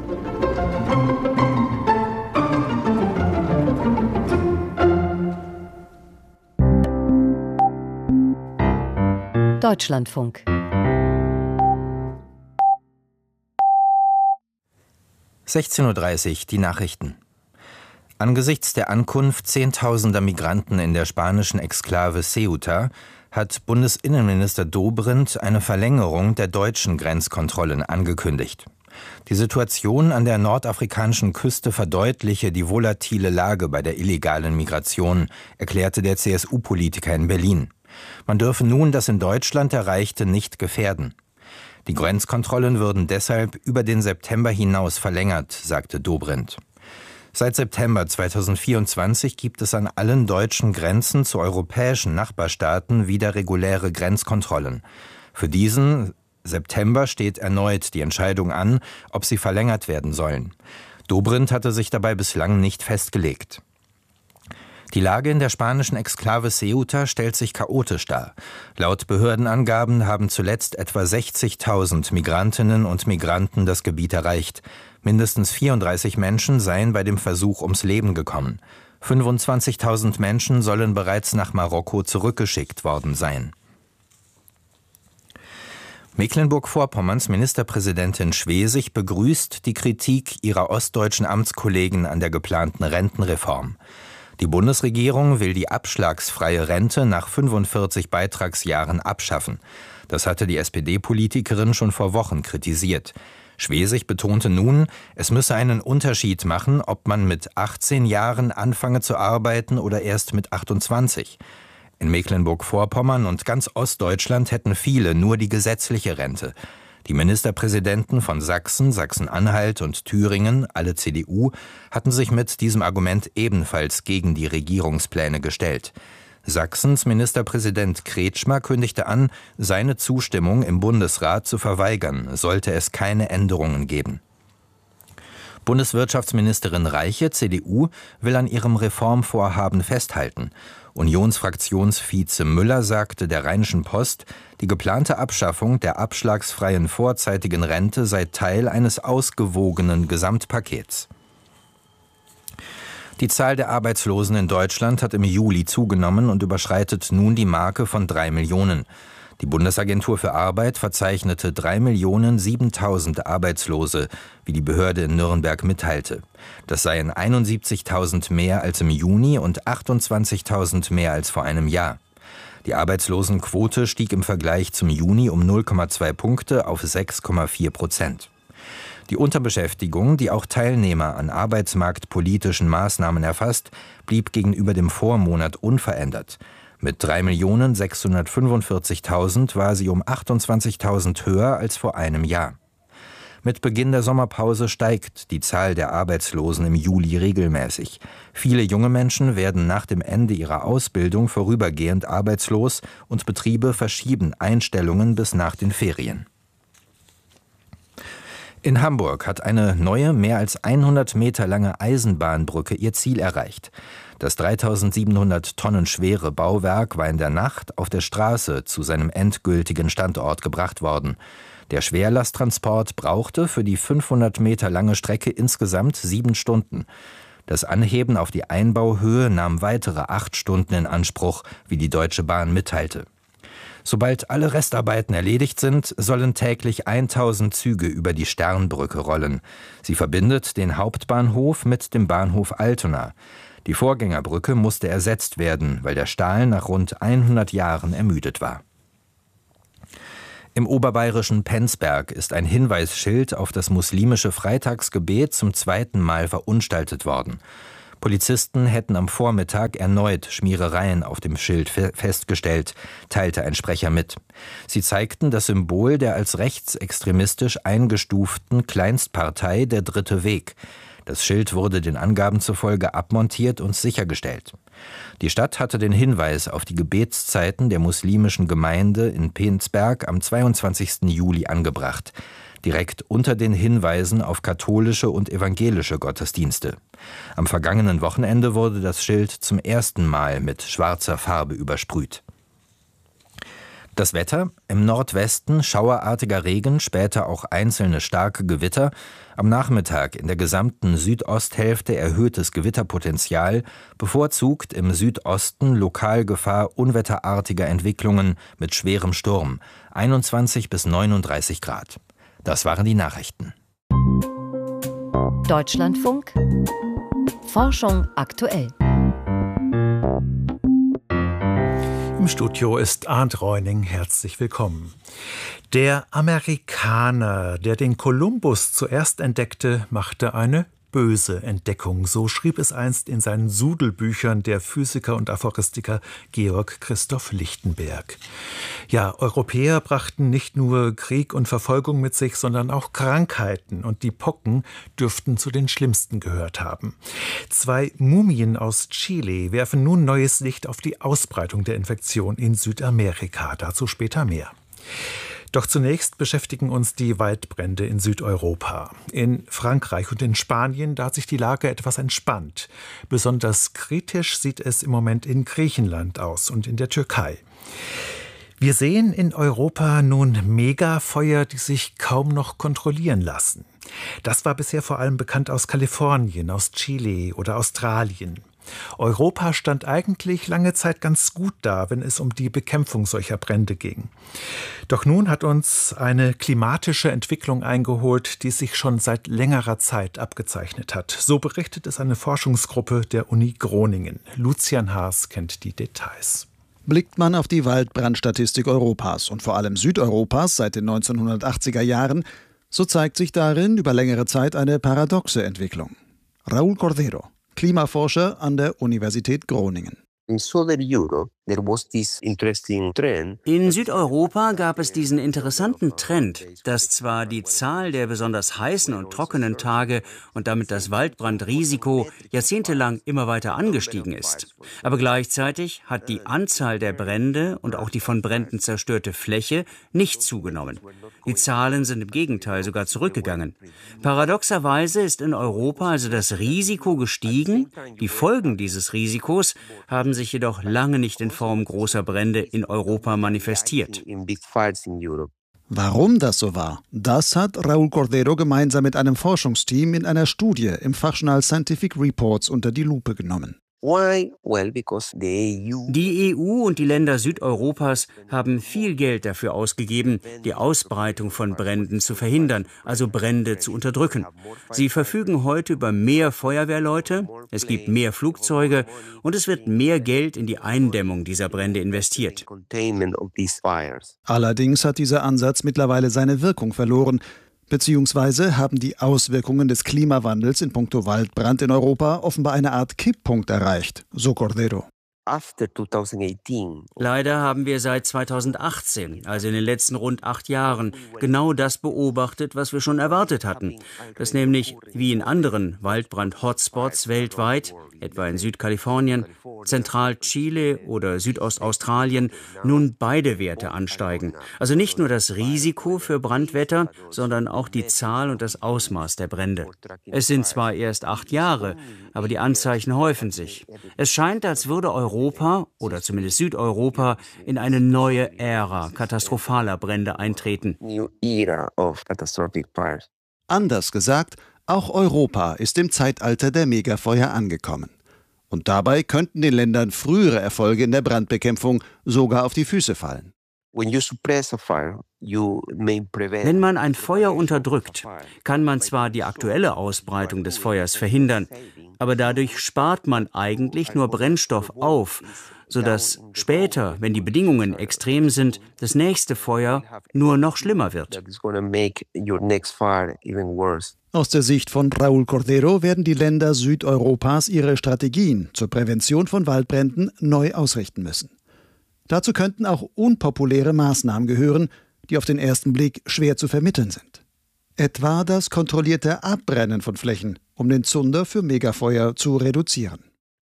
Deutschlandfunk. sechzehn Uhr dreißig, die Nachrichten. Angesichts der Ankunft zehntausender Migranten in der spanischen Exklave Ceuta hat Bundesinnenminister Dobrindt eine Verlängerung der deutschen Grenzkontrollen angekündigt. Die Situation an der nordafrikanischen Küste verdeutliche die volatile Lage bei der illegalen Migration, erklärte der C S U-Politiker in Berlin. Man dürfe nun das in Deutschland Erreichte nicht gefährden. Die Grenzkontrollen würden deshalb über den September hinaus verlängert, sagte Dobrindt. Seit September zweitausendvierundzwanzig gibt es an allen deutschen Grenzen zu europäischen Nachbarstaaten wieder reguläre Grenzkontrollen. Für diesen September steht erneut die Entscheidung an, ob sie verlängert werden sollen. Dobrindt hatte sich dabei bislang nicht festgelegt. Die Lage in der spanischen Exklave Ceuta stellt sich chaotisch dar. Laut Behördenangaben haben zuletzt etwa sechzigtausend Migrantinnen und Migranten das Gebiet erreicht. Mindestens vierunddreißig Menschen seien bei dem Versuch ums Leben gekommen. fünfundzwanzigtausend Menschen sollen bereits nach Marokko zurückgeschickt worden sein. Mecklenburg-Vorpommerns Ministerpräsidentin Schwesig begrüßt die Kritik ihrer ostdeutschen Amtskollegen an der geplanten Rentenreform. Die Bundesregierung will die abschlagsfreie Rente nach fünfundvierzig Beitragsjahren abschaffen. Das hatte die S P D-Politikerin schon vor Wochen kritisiert. Schwesig betonte nun, es müsse einen Unterschied machen, ob man mit achtzehn Jahren anfange zu arbeiten oder erst mit achtundzwanzig. In Mecklenburg-Vorpommern und ganz Ostdeutschland hätten viele nur die gesetzliche Rente. Die Ministerpräsidenten von Sachsen, Sachsen-Anhalt und Thüringen, alle C D U, hatten sich mit diesem Argument ebenfalls gegen die Regierungspläne gestellt. Sachsens Ministerpräsident Kretschmer kündigte an, seine Zustimmung im Bundesrat zu verweigern, sollte es keine Änderungen geben. Bundeswirtschaftsministerin Reiche, C D U, will an ihrem Reformvorhaben festhalten. Unionsfraktionsvize Müller sagte der Rheinischen Post, die geplante Abschaffung der abschlagsfreien vorzeitigen Rente sei Teil eines ausgewogenen Gesamtpakets. Die Zahl der Arbeitslosen in Deutschland hat im Juli zugenommen und überschreitet nun die Marke von drei Millionen. Die Bundesagentur für Arbeit verzeichnete drei Millionen siebentausend Arbeitslose, wie die Behörde in Nürnberg mitteilte. Das seien einundsiebzigtausend mehr als im Juni und achtundzwanzigtausend mehr als vor einem Jahr. Die Arbeitslosenquote stieg im Vergleich zum Juni um null Komma zwei Punkte auf sechs Komma vier Prozent. Die Unterbeschäftigung, die auch Teilnehmer an arbeitsmarktpolitischen Maßnahmen erfasst, blieb gegenüber dem Vormonat unverändert. Mit drei Millionen sechshundertfünfundvierzigtausend war sie um achtundzwanzigtausend höher als vor einem Jahr. Mit Beginn der Sommerpause steigt die Zahl der Arbeitslosen im Juli regelmäßig. Viele junge Menschen werden nach dem Ende ihrer Ausbildung vorübergehend arbeitslos und Betriebe verschieben Einstellungen bis nach den Ferien. In Hamburg hat eine neue, mehr als hundert Meter lange Eisenbahnbrücke ihr Ziel erreicht. Das dreitausendsiebenhundert Tonnen schwere Bauwerk war in der Nacht auf der Straße zu seinem endgültigen Standort gebracht worden. Der Schwerlasttransport brauchte für die fünfhundert Meter lange Strecke insgesamt sieben Stunden. Das Anheben auf die Einbauhöhe nahm weitere acht Stunden in Anspruch, wie die Deutsche Bahn mitteilte. Sobald alle Restarbeiten erledigt sind, sollen täglich tausend Züge über die Sternbrücke rollen. Sie verbindet den Hauptbahnhof mit dem Bahnhof Altona. Die Vorgängerbrücke musste ersetzt werden, weil der Stahl nach rund hundert Jahren ermüdet war. Im oberbayerischen Penzberg ist ein Hinweisschild auf das muslimische Freitagsgebet zum zweiten Mal verunstaltet worden. Polizisten hätten am Vormittag erneut Schmierereien auf dem Schild fe- festgestellt, teilte ein Sprecher mit. Sie zeigten das Symbol der als rechtsextremistisch eingestuften Kleinstpartei Der Dritte Weg. Das Schild wurde den Angaben zufolge abmontiert und sichergestellt. Die Stadt hatte den Hinweis auf die Gebetszeiten der muslimischen Gemeinde in Penzberg am zweiundzwanzigsten Juli angebracht, direkt unter den Hinweisen auf katholische und evangelische Gottesdienste. Am vergangenen Wochenende wurde das Schild zum ersten Mal mit schwarzer Farbe übersprüht. Das Wetter: im Nordwesten schauerartiger Regen, später auch einzelne starke Gewitter. Am Nachmittag in der gesamten Südosthälfte erhöhtes Gewitterpotenzial, bevorzugt im Südosten Lokalgefahr unwetterartiger Entwicklungen mit schwerem Sturm, einundzwanzig bis neununddreißig Grad. Das waren die Nachrichten. Deutschlandfunk Forschung aktuell. Im Studio ist Arndt Reuning. Herzlich willkommen. Der Amerikaner, der den Kolumbus zuerst entdeckte, machte eine böse Entdeckung. So schrieb es einst in seinen Sudelbüchern der Physiker und Aphoristiker Georg Christoph Lichtenberg. Ja, Europäer brachten nicht nur Krieg und Verfolgung mit sich, sondern auch Krankheiten, und die Pocken dürften zu den schlimmsten gehört haben. Zwei Mumien aus Chile werfen nun neues Licht auf die Ausbreitung der Infektion in Südamerika. Dazu später mehr. Doch zunächst beschäftigen uns die Waldbrände in Südeuropa. In Frankreich und in Spanien, da hat sich die Lage etwas entspannt. Besonders kritisch sieht es im Moment in Griechenland aus und in der Türkei. Wir sehen in Europa nun Megafeuer, die sich kaum noch kontrollieren lassen. Das war bisher vor allem bekannt aus Kalifornien, aus Chile oder Australien. Europa stand eigentlich lange Zeit ganz gut da, wenn es um die Bekämpfung solcher Brände ging. Doch nun hat uns eine klimatische Entwicklung eingeholt, die sich schon seit längerer Zeit abgezeichnet hat. So berichtet es eine Forschungsgruppe der Uni Groningen. Lucian Haas kennt die Details. Blickt man auf die Waldbrandstatistik Europas und vor allem Südeuropas seit den neunzehnhundertachtziger Jahren, so zeigt sich darin über längere Zeit eine paradoxe Entwicklung. Raúl Cordero, Klimaforscher an der Universität Groningen. In Südeuropa gab es diesen interessanten Trend, dass zwar die Zahl der besonders heißen und trockenen Tage und damit das Waldbrandrisiko jahrzehntelang immer weiter angestiegen ist. Aber gleichzeitig hat die Anzahl der Brände und auch die von Bränden zerstörte Fläche nicht zugenommen. Die Zahlen sind im Gegenteil sogar zurückgegangen. Paradoxerweise ist in Europa also das Risiko gestiegen. Die Folgen dieses Risikos haben sich jedoch lange nicht in Form großer Brände in Europa manifestiert. Warum das so war, das hat Raúl Cordero gemeinsam mit einem Forschungsteam in einer Studie im Fachjournal Scientific Reports unter die Lupe genommen. Die E U und die Länder Südeuropas haben viel Geld dafür ausgegeben, die Ausbreitung von Bränden zu verhindern, also Brände zu unterdrücken. Sie verfügen heute über mehr Feuerwehrleute, es gibt mehr Flugzeuge und es wird mehr Geld in die Eindämmung dieser Brände investiert. Allerdings hat dieser Ansatz mittlerweile seine Wirkung verloren. Beziehungsweise haben die Auswirkungen des Klimawandels in puncto Waldbrand in Europa offenbar eine Art Kipppunkt erreicht, so Cordero. Leider haben wir seit zweitausendachtzehn, also in den letzten rund acht Jahren, genau das beobachtet, was wir schon erwartet hatten. Dass nämlich, wie in anderen Waldbrand-Hotspots weltweit, etwa in Südkalifornien, Zentral-Chile oder Südostaustralien, nun beide Werte ansteigen. Also nicht nur das Risiko für Brandwetter, sondern auch die Zahl und das Ausmaß der Brände. Es sind zwar erst acht Jahre, aber die Anzeichen häufen sich. Es scheint, als würde Europa, oder zumindest Südeuropa, in eine neue Ära katastrophaler Brände eintreten. Anders gesagt, auch Europa ist im Zeitalter der Megafeuer angekommen. Und dabei könnten den Ländern frühere Erfolge in der Brandbekämpfung sogar auf die Füße fallen. Wenn man ein Feuer unterdrückt, kann man zwar die aktuelle Ausbreitung des Feuers verhindern, aber dadurch spart man eigentlich nur Brennstoff auf, sodass später, wenn die Bedingungen extrem sind, das nächste Feuer nur noch schlimmer wird. Aus der Sicht von Raúl Cordero werden die Länder Südeuropas ihre Strategien zur Prävention von Waldbränden neu ausrichten müssen. Dazu könnten auch unpopuläre Maßnahmen gehören, die auf den ersten Blick schwer zu vermitteln sind. Etwa das kontrollierte Abbrennen von Flächen, um den Zunder für Megafeuer zu reduzieren.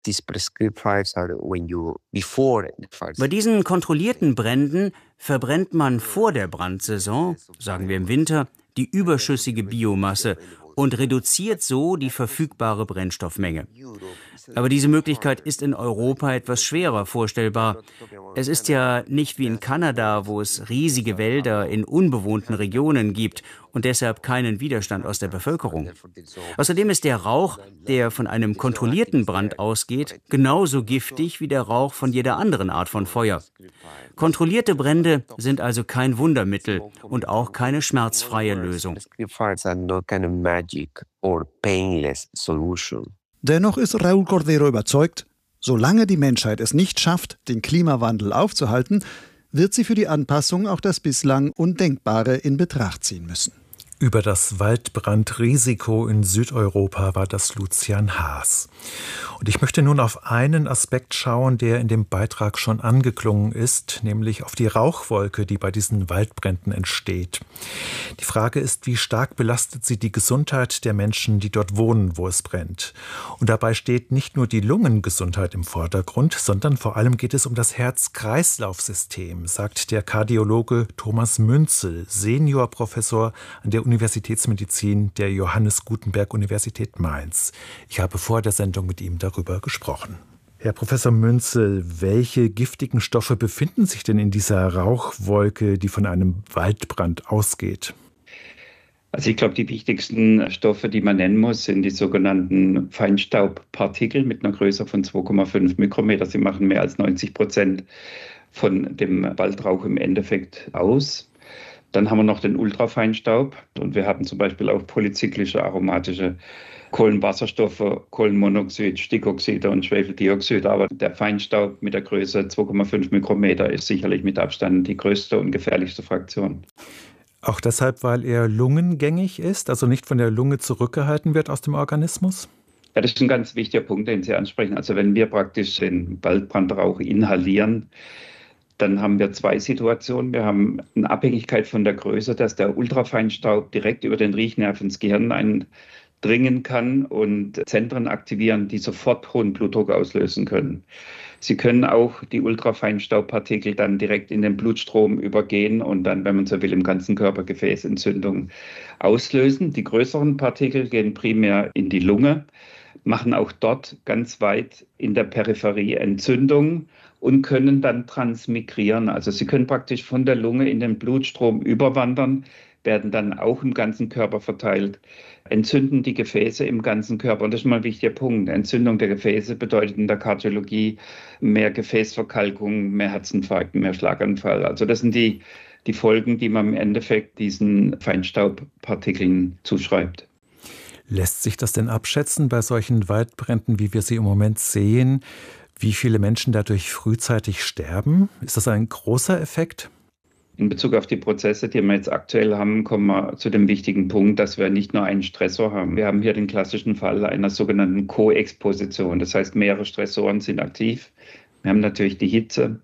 Bei diesen kontrollierten Bränden verbrennt man vor der Brandsaison, sagen wir im Winter, die überschüssige Biomasse und reduziert so die verfügbare Brennstoffmenge. Aber diese Möglichkeit ist in Europa etwas schwerer vorstellbar. Es ist ja nicht wie in Kanada, wo es riesige Wälder in unbewohnten Regionen gibt und deshalb keinen Widerstand aus der Bevölkerung. Außerdem ist der Rauch, der von einem kontrollierten Brand ausgeht, genauso giftig wie der Rauch von jeder anderen Art von Feuer. Kontrollierte Brände sind also kein Wundermittel und auch keine schmerzfreie Lösung. Dennoch ist Raúl Cordero überzeugt, solange die Menschheit es nicht schafft, den Klimawandel aufzuhalten, wird sie für die Anpassung auch das bislang Undenkbare in Betracht ziehen müssen. Über das Waldbrandrisiko in Südeuropa war das Lucian Haas. Und ich möchte nun auf einen Aspekt schauen, der in dem Beitrag schon angeklungen ist, nämlich auf die Rauchwolke, die bei diesen Waldbränden entsteht. Die Frage ist, wie stark belastet sie die Gesundheit der Menschen, die dort wohnen, wo es brennt. Und dabei steht nicht nur die Lungengesundheit im Vordergrund, sondern vor allem geht es um das Herz-Kreislauf-System, sagt der Kardiologe Thomas Münzel, Seniorprofessor an der Universitätsmedizin der Johannes Gutenberg Universität Mainz. Ich habe vor der Sendung mit ihm darüber gesprochen. Herr Professor Münzel, welche giftigen Stoffe befinden sich denn in dieser Rauchwolke, die von einem Waldbrand ausgeht? Also ich glaube, die wichtigsten Stoffe, die man nennen muss, sind die sogenannten Feinstaubpartikel mit einer Größe von zwei Komma fünf Mikrometer. Sie machen mehr als neunzig Prozent von dem Waldrauch im Endeffekt aus. Dann haben wir noch den Ultrafeinstaub und wir haben zum Beispiel auch polyzyklische aromatische Kohlenwasserstoffe, Kohlenmonoxid, Stickoxide und Schwefeldioxid. Aber der Feinstaub mit der Größe zwei Komma fünf Mikrometer ist sicherlich mit Abstand die größte und gefährlichste Fraktion. Auch deshalb, weil er lungengängig ist, also nicht von der Lunge zurückgehalten wird aus dem Organismus? Ja, das ist ein ganz wichtiger Punkt, den Sie ansprechen. Also wenn wir praktisch den Waldbrandrauch inhalieren, dann haben wir zwei Situationen. Wir haben eine Abhängigkeit von der Größe, dass der Ultrafeinstaub direkt über den Riechnerv ins Gehirn eindringen kann und Zentren aktivieren, die sofort hohen Blutdruck auslösen können. Sie können auch die Ultrafeinstaubpartikel dann direkt in den Blutstrom übergehen und dann, wenn man so will, im ganzen Körper Gefäßentzündung auslösen. Die größeren Partikel gehen primär in die Lunge, machen auch dort ganz weit in der Peripherie Entzündung und können dann transmigrieren. Also sie können praktisch von der Lunge in den Blutstrom überwandern, werden dann auch im ganzen Körper verteilt, entzünden die Gefäße im ganzen Körper. Und das ist mal ein wichtiger Punkt. Entzündung der Gefäße bedeutet in der Kardiologie mehr Gefäßverkalkung, mehr Herzinfarkt, mehr Schlaganfall. Also das sind die, die Folgen, die man im Endeffekt diesen Feinstaubpartikeln zuschreibt. Lässt sich das denn abschätzen bei solchen Waldbränden, wie wir sie im Moment sehen? Wie viele Menschen dadurch frühzeitig sterben? Ist das ein großer Effekt? In Bezug auf die Prozesse, die wir jetzt aktuell haben, kommen wir zu dem wichtigen Punkt, dass wir nicht nur einen Stressor haben. Wir haben hier den klassischen Fall einer sogenannten Koexposition. Das heißt, mehrere Stressoren sind aktiv. Wir haben natürlich die Hitze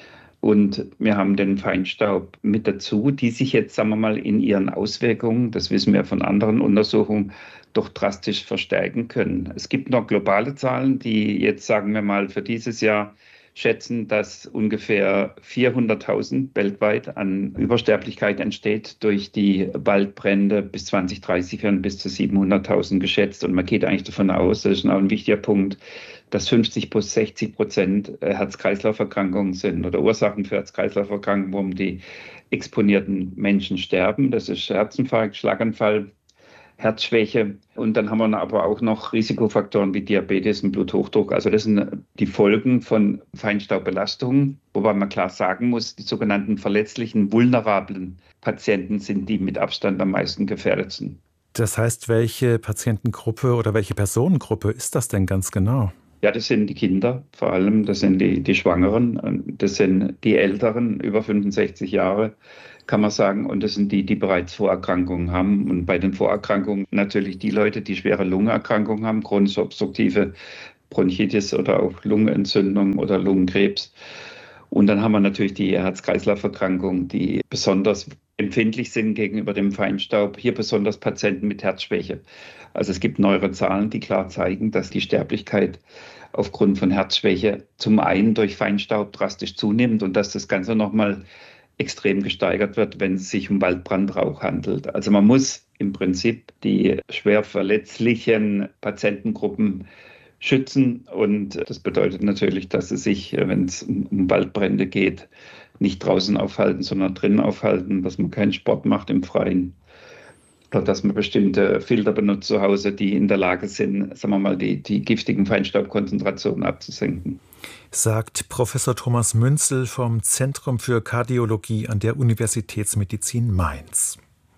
und wir haben den Feinstaub mit dazu, die sich jetzt, sagen wir mal, in ihren Auswirkungen, das wissen wir von anderen Untersuchungen, doch drastisch verstärken können. Es gibt noch globale Zahlen, die jetzt, sagen wir mal, für dieses Jahr schätzen, dass ungefähr vierhunderttausend weltweit an Übersterblichkeit entsteht durch die Waldbrände. Bis zwanzig dreißig werden bis zu siebenhunderttausend geschätzt. Und man geht eigentlich davon aus, das ist auch ein wichtiger Punkt, dass fünfzig bis sechzig Prozent Herz-Kreislauf-Erkrankungen sind oder Ursachen für Herz-Kreislauf-Erkrankungen, warum die exponierten Menschen sterben. Das ist Herzinfarkt, Schlaganfall, Herzschwäche. Und dann haben wir aber auch noch Risikofaktoren wie Diabetes und Bluthochdruck. Also das sind die Folgen von Feinstaubbelastungen, wobei man klar sagen muss, die sogenannten verletzlichen, vulnerablen Patienten sind die mit Abstand am meisten gefährdet sind. Das heißt, welche Patientengruppe oder welche Personengruppe ist das denn ganz genau? Ja, das sind die Kinder vor allem, das sind die, die Schwangeren, das sind die Älteren, über fünfundsechzig Jahre, kann man sagen. Und das sind die, die bereits Vorerkrankungen haben. Und bei den Vorerkrankungen natürlich die Leute, die schwere Lungenerkrankungen haben, chronisch obstruktive Bronchitis oder auch Lungenentzündung oder Lungenkrebs. Und dann haben wir natürlich die Herz-Kreislauf-Erkrankungen, die besonders empfindlich sind gegenüber dem Feinstaub. Hier besonders Patienten mit Herzschwäche. Also es gibt neuere Zahlen, die klar zeigen, dass die Sterblichkeit aufgrund von Herzschwäche zum einen durch Feinstaub drastisch zunimmt und dass das Ganze nochmal extrem gesteigert wird, wenn es sich um Waldbrandrauch handelt. Also man muss im Prinzip die schwer verletzlichen Patientengruppen schützen. Und das bedeutet natürlich, dass sie sich, wenn es um Waldbrände geht, nicht draußen aufhalten, sondern drinnen aufhalten, dass man keinen Sport macht im Freien. Oder dass man bestimmte Filter benutzt zu Hause, die in der Lage sind, sagen wir mal, die, die giftigen Feinstaubkonzentrationen abzusenken. Sagt Professor Thomas Münzel vom Zentrum für Kardiologie an der Universitätsmedizin Mainz.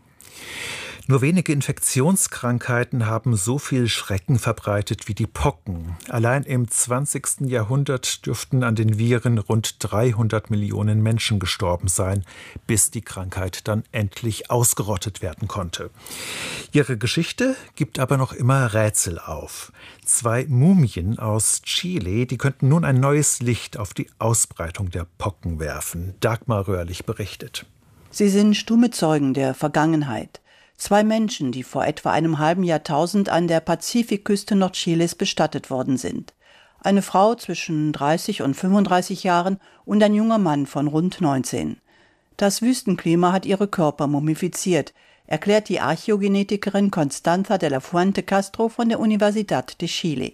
Nur wenige Infektionskrankheiten haben so viel Schrecken verbreitet wie die Pocken. Allein im zwanzigsten Jahrhundert dürften an den Viren rund dreihundert Millionen Menschen gestorben sein, bis die Krankheit dann endlich ausgerottet werden konnte. Ihre Geschichte gibt aber noch immer Rätsel auf. Zwei Mumien aus Chile, die könnten nun ein neues Licht auf die Ausbreitung der Pocken werfen. Dagmar Röhrlich berichtet. Sie sind stumme Zeugen der Vergangenheit. Zwei Menschen, die vor etwa einem halben Jahrtausend an der Pazifikküste Nordchiles bestattet worden sind. Eine Frau zwischen dreißig und fünfunddreißig Jahren und ein junger Mann von rund neunzehn. Das Wüstenklima hat ihre Körper mumifiziert, erklärt die Archäogenetikerin Constanza de la Fuente Castro von der Universidad de Chile.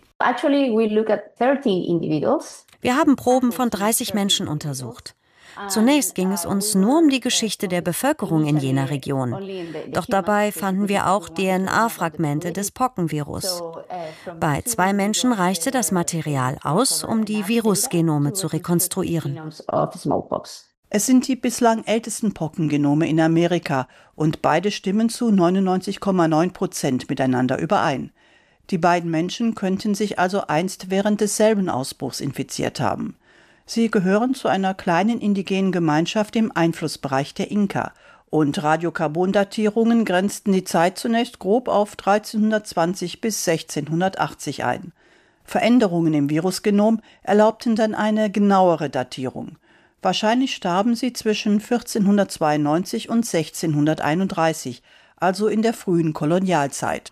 Wir haben Proben von dreißig Menschen untersucht. Zunächst ging es uns nur um die Geschichte der Bevölkerung in jener Region. Doch dabei fanden wir auch D N A-Fragmente des Pockenvirus. Bei zwei Menschen reichte das Material aus, um die Virusgenome zu rekonstruieren. Es sind die bislang ältesten Pockengenome in Amerika und beide stimmen zu neunundneunzig Komma neun Prozent miteinander überein. Die beiden Menschen könnten sich also einst während desselben Ausbruchs infiziert haben. Sie gehören zu einer kleinen indigenen Gemeinschaft im Einflussbereich der Inka und Radiokarbondatierungen grenzten die Zeit zunächst grob auf dreizehnhundertzwanzig bis sechzehnhundertachtzig ein. Veränderungen im Virusgenom erlaubten dann eine genauere Datierung. Wahrscheinlich starben sie zwischen vierzehnhundertzweiundneunzig und sechzehnhunderteinunddreißig, also in der frühen Kolonialzeit.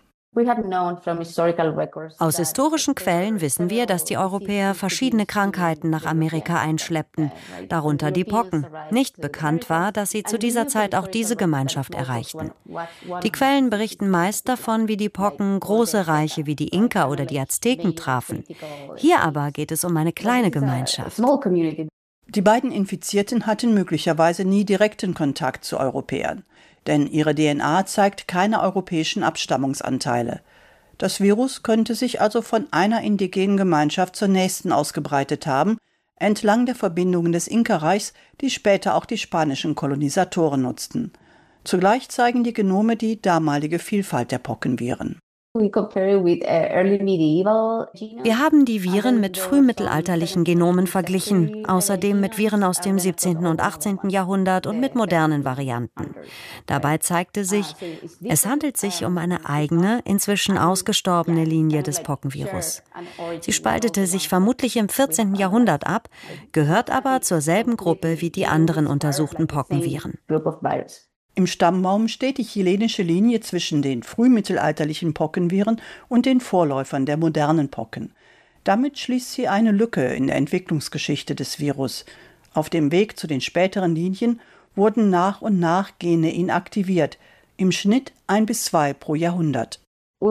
Aus historischen Quellen wissen wir, dass die Europäer verschiedene Krankheiten nach Amerika einschleppten, darunter die Pocken. Nicht bekannt war, dass sie zu dieser Zeit auch diese Gemeinschaft erreichten. Die Quellen berichten meist davon, wie die Pocken große Reiche wie die Inka oder die Azteken trafen. Hier aber geht es um eine kleine Gemeinschaft. Die beiden Infizierten hatten möglicherweise nie direkten Kontakt zu Europäern. Denn ihre D N A zeigt keine europäischen Abstammungsanteile. Das Virus könnte sich also von einer indigenen Gemeinschaft zur nächsten ausgebreitet haben, entlang der Verbindungen des Inka-Reichs, die später auch die spanischen Kolonisatoren nutzten. Zugleich zeigen die Genome die damalige Vielfalt der Pockenviren. Wir haben die Viren mit frühmittelalterlichen Genomen verglichen, außerdem mit Viren aus dem siebzehnten und achtzehnten Jahrhundert und mit modernen Varianten. Dabei zeigte sich, es handelt sich um eine eigene, inzwischen ausgestorbene Linie des Pockenvirus. Sie spaltete sich vermutlich im vierzehnten Jahrhundert ab, gehört aber zur selben Gruppe wie die anderen untersuchten Pockenviren. Im Stammbaum steht die chilenische Linie zwischen den frühmittelalterlichen Pockenviren und den Vorläufern der modernen Pocken. Damit schließt sie eine Lücke in der Entwicklungsgeschichte des Virus. Auf dem Weg zu den späteren Linien wurden nach und nach Gene inaktiviert, im Schnitt ein bis zwei pro Jahrhundert. Wir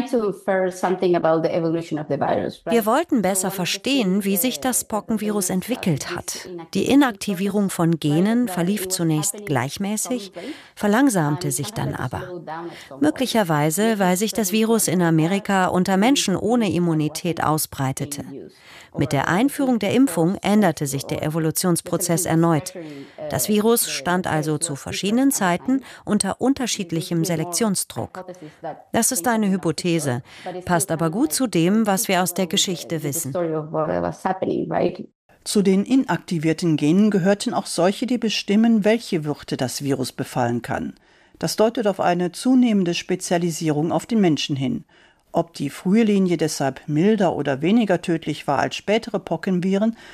wollten besser verstehen, wie sich das Pockenvirus entwickelt hat. Die Inaktivierung von Genen verlief zunächst gleichmäßig, verlangsamte sich dann aber. Möglicherweise, weil sich das Virus in Amerika unter Menschen ohne Immunität ausbreitete. Mit der Einführung der Impfung änderte sich der Evolutionsprozess erneut. Das Virus stand also zu verschiedenen Zeiten unter unterschiedlichem Selektionsdruck. Das ist eine Hypothese, passt aber gut zu dem, was wir aus der Geschichte wissen. Zu den inaktivierten Genen gehörten auch solche, die bestimmen, welche Wirte das Virus befallen kann. Das deutet auf eine zunehmende Spezialisierung auf den Menschen hin. Ob die frühe Linie deshalb milder oder weniger tödlich war als spätere Pockenviren,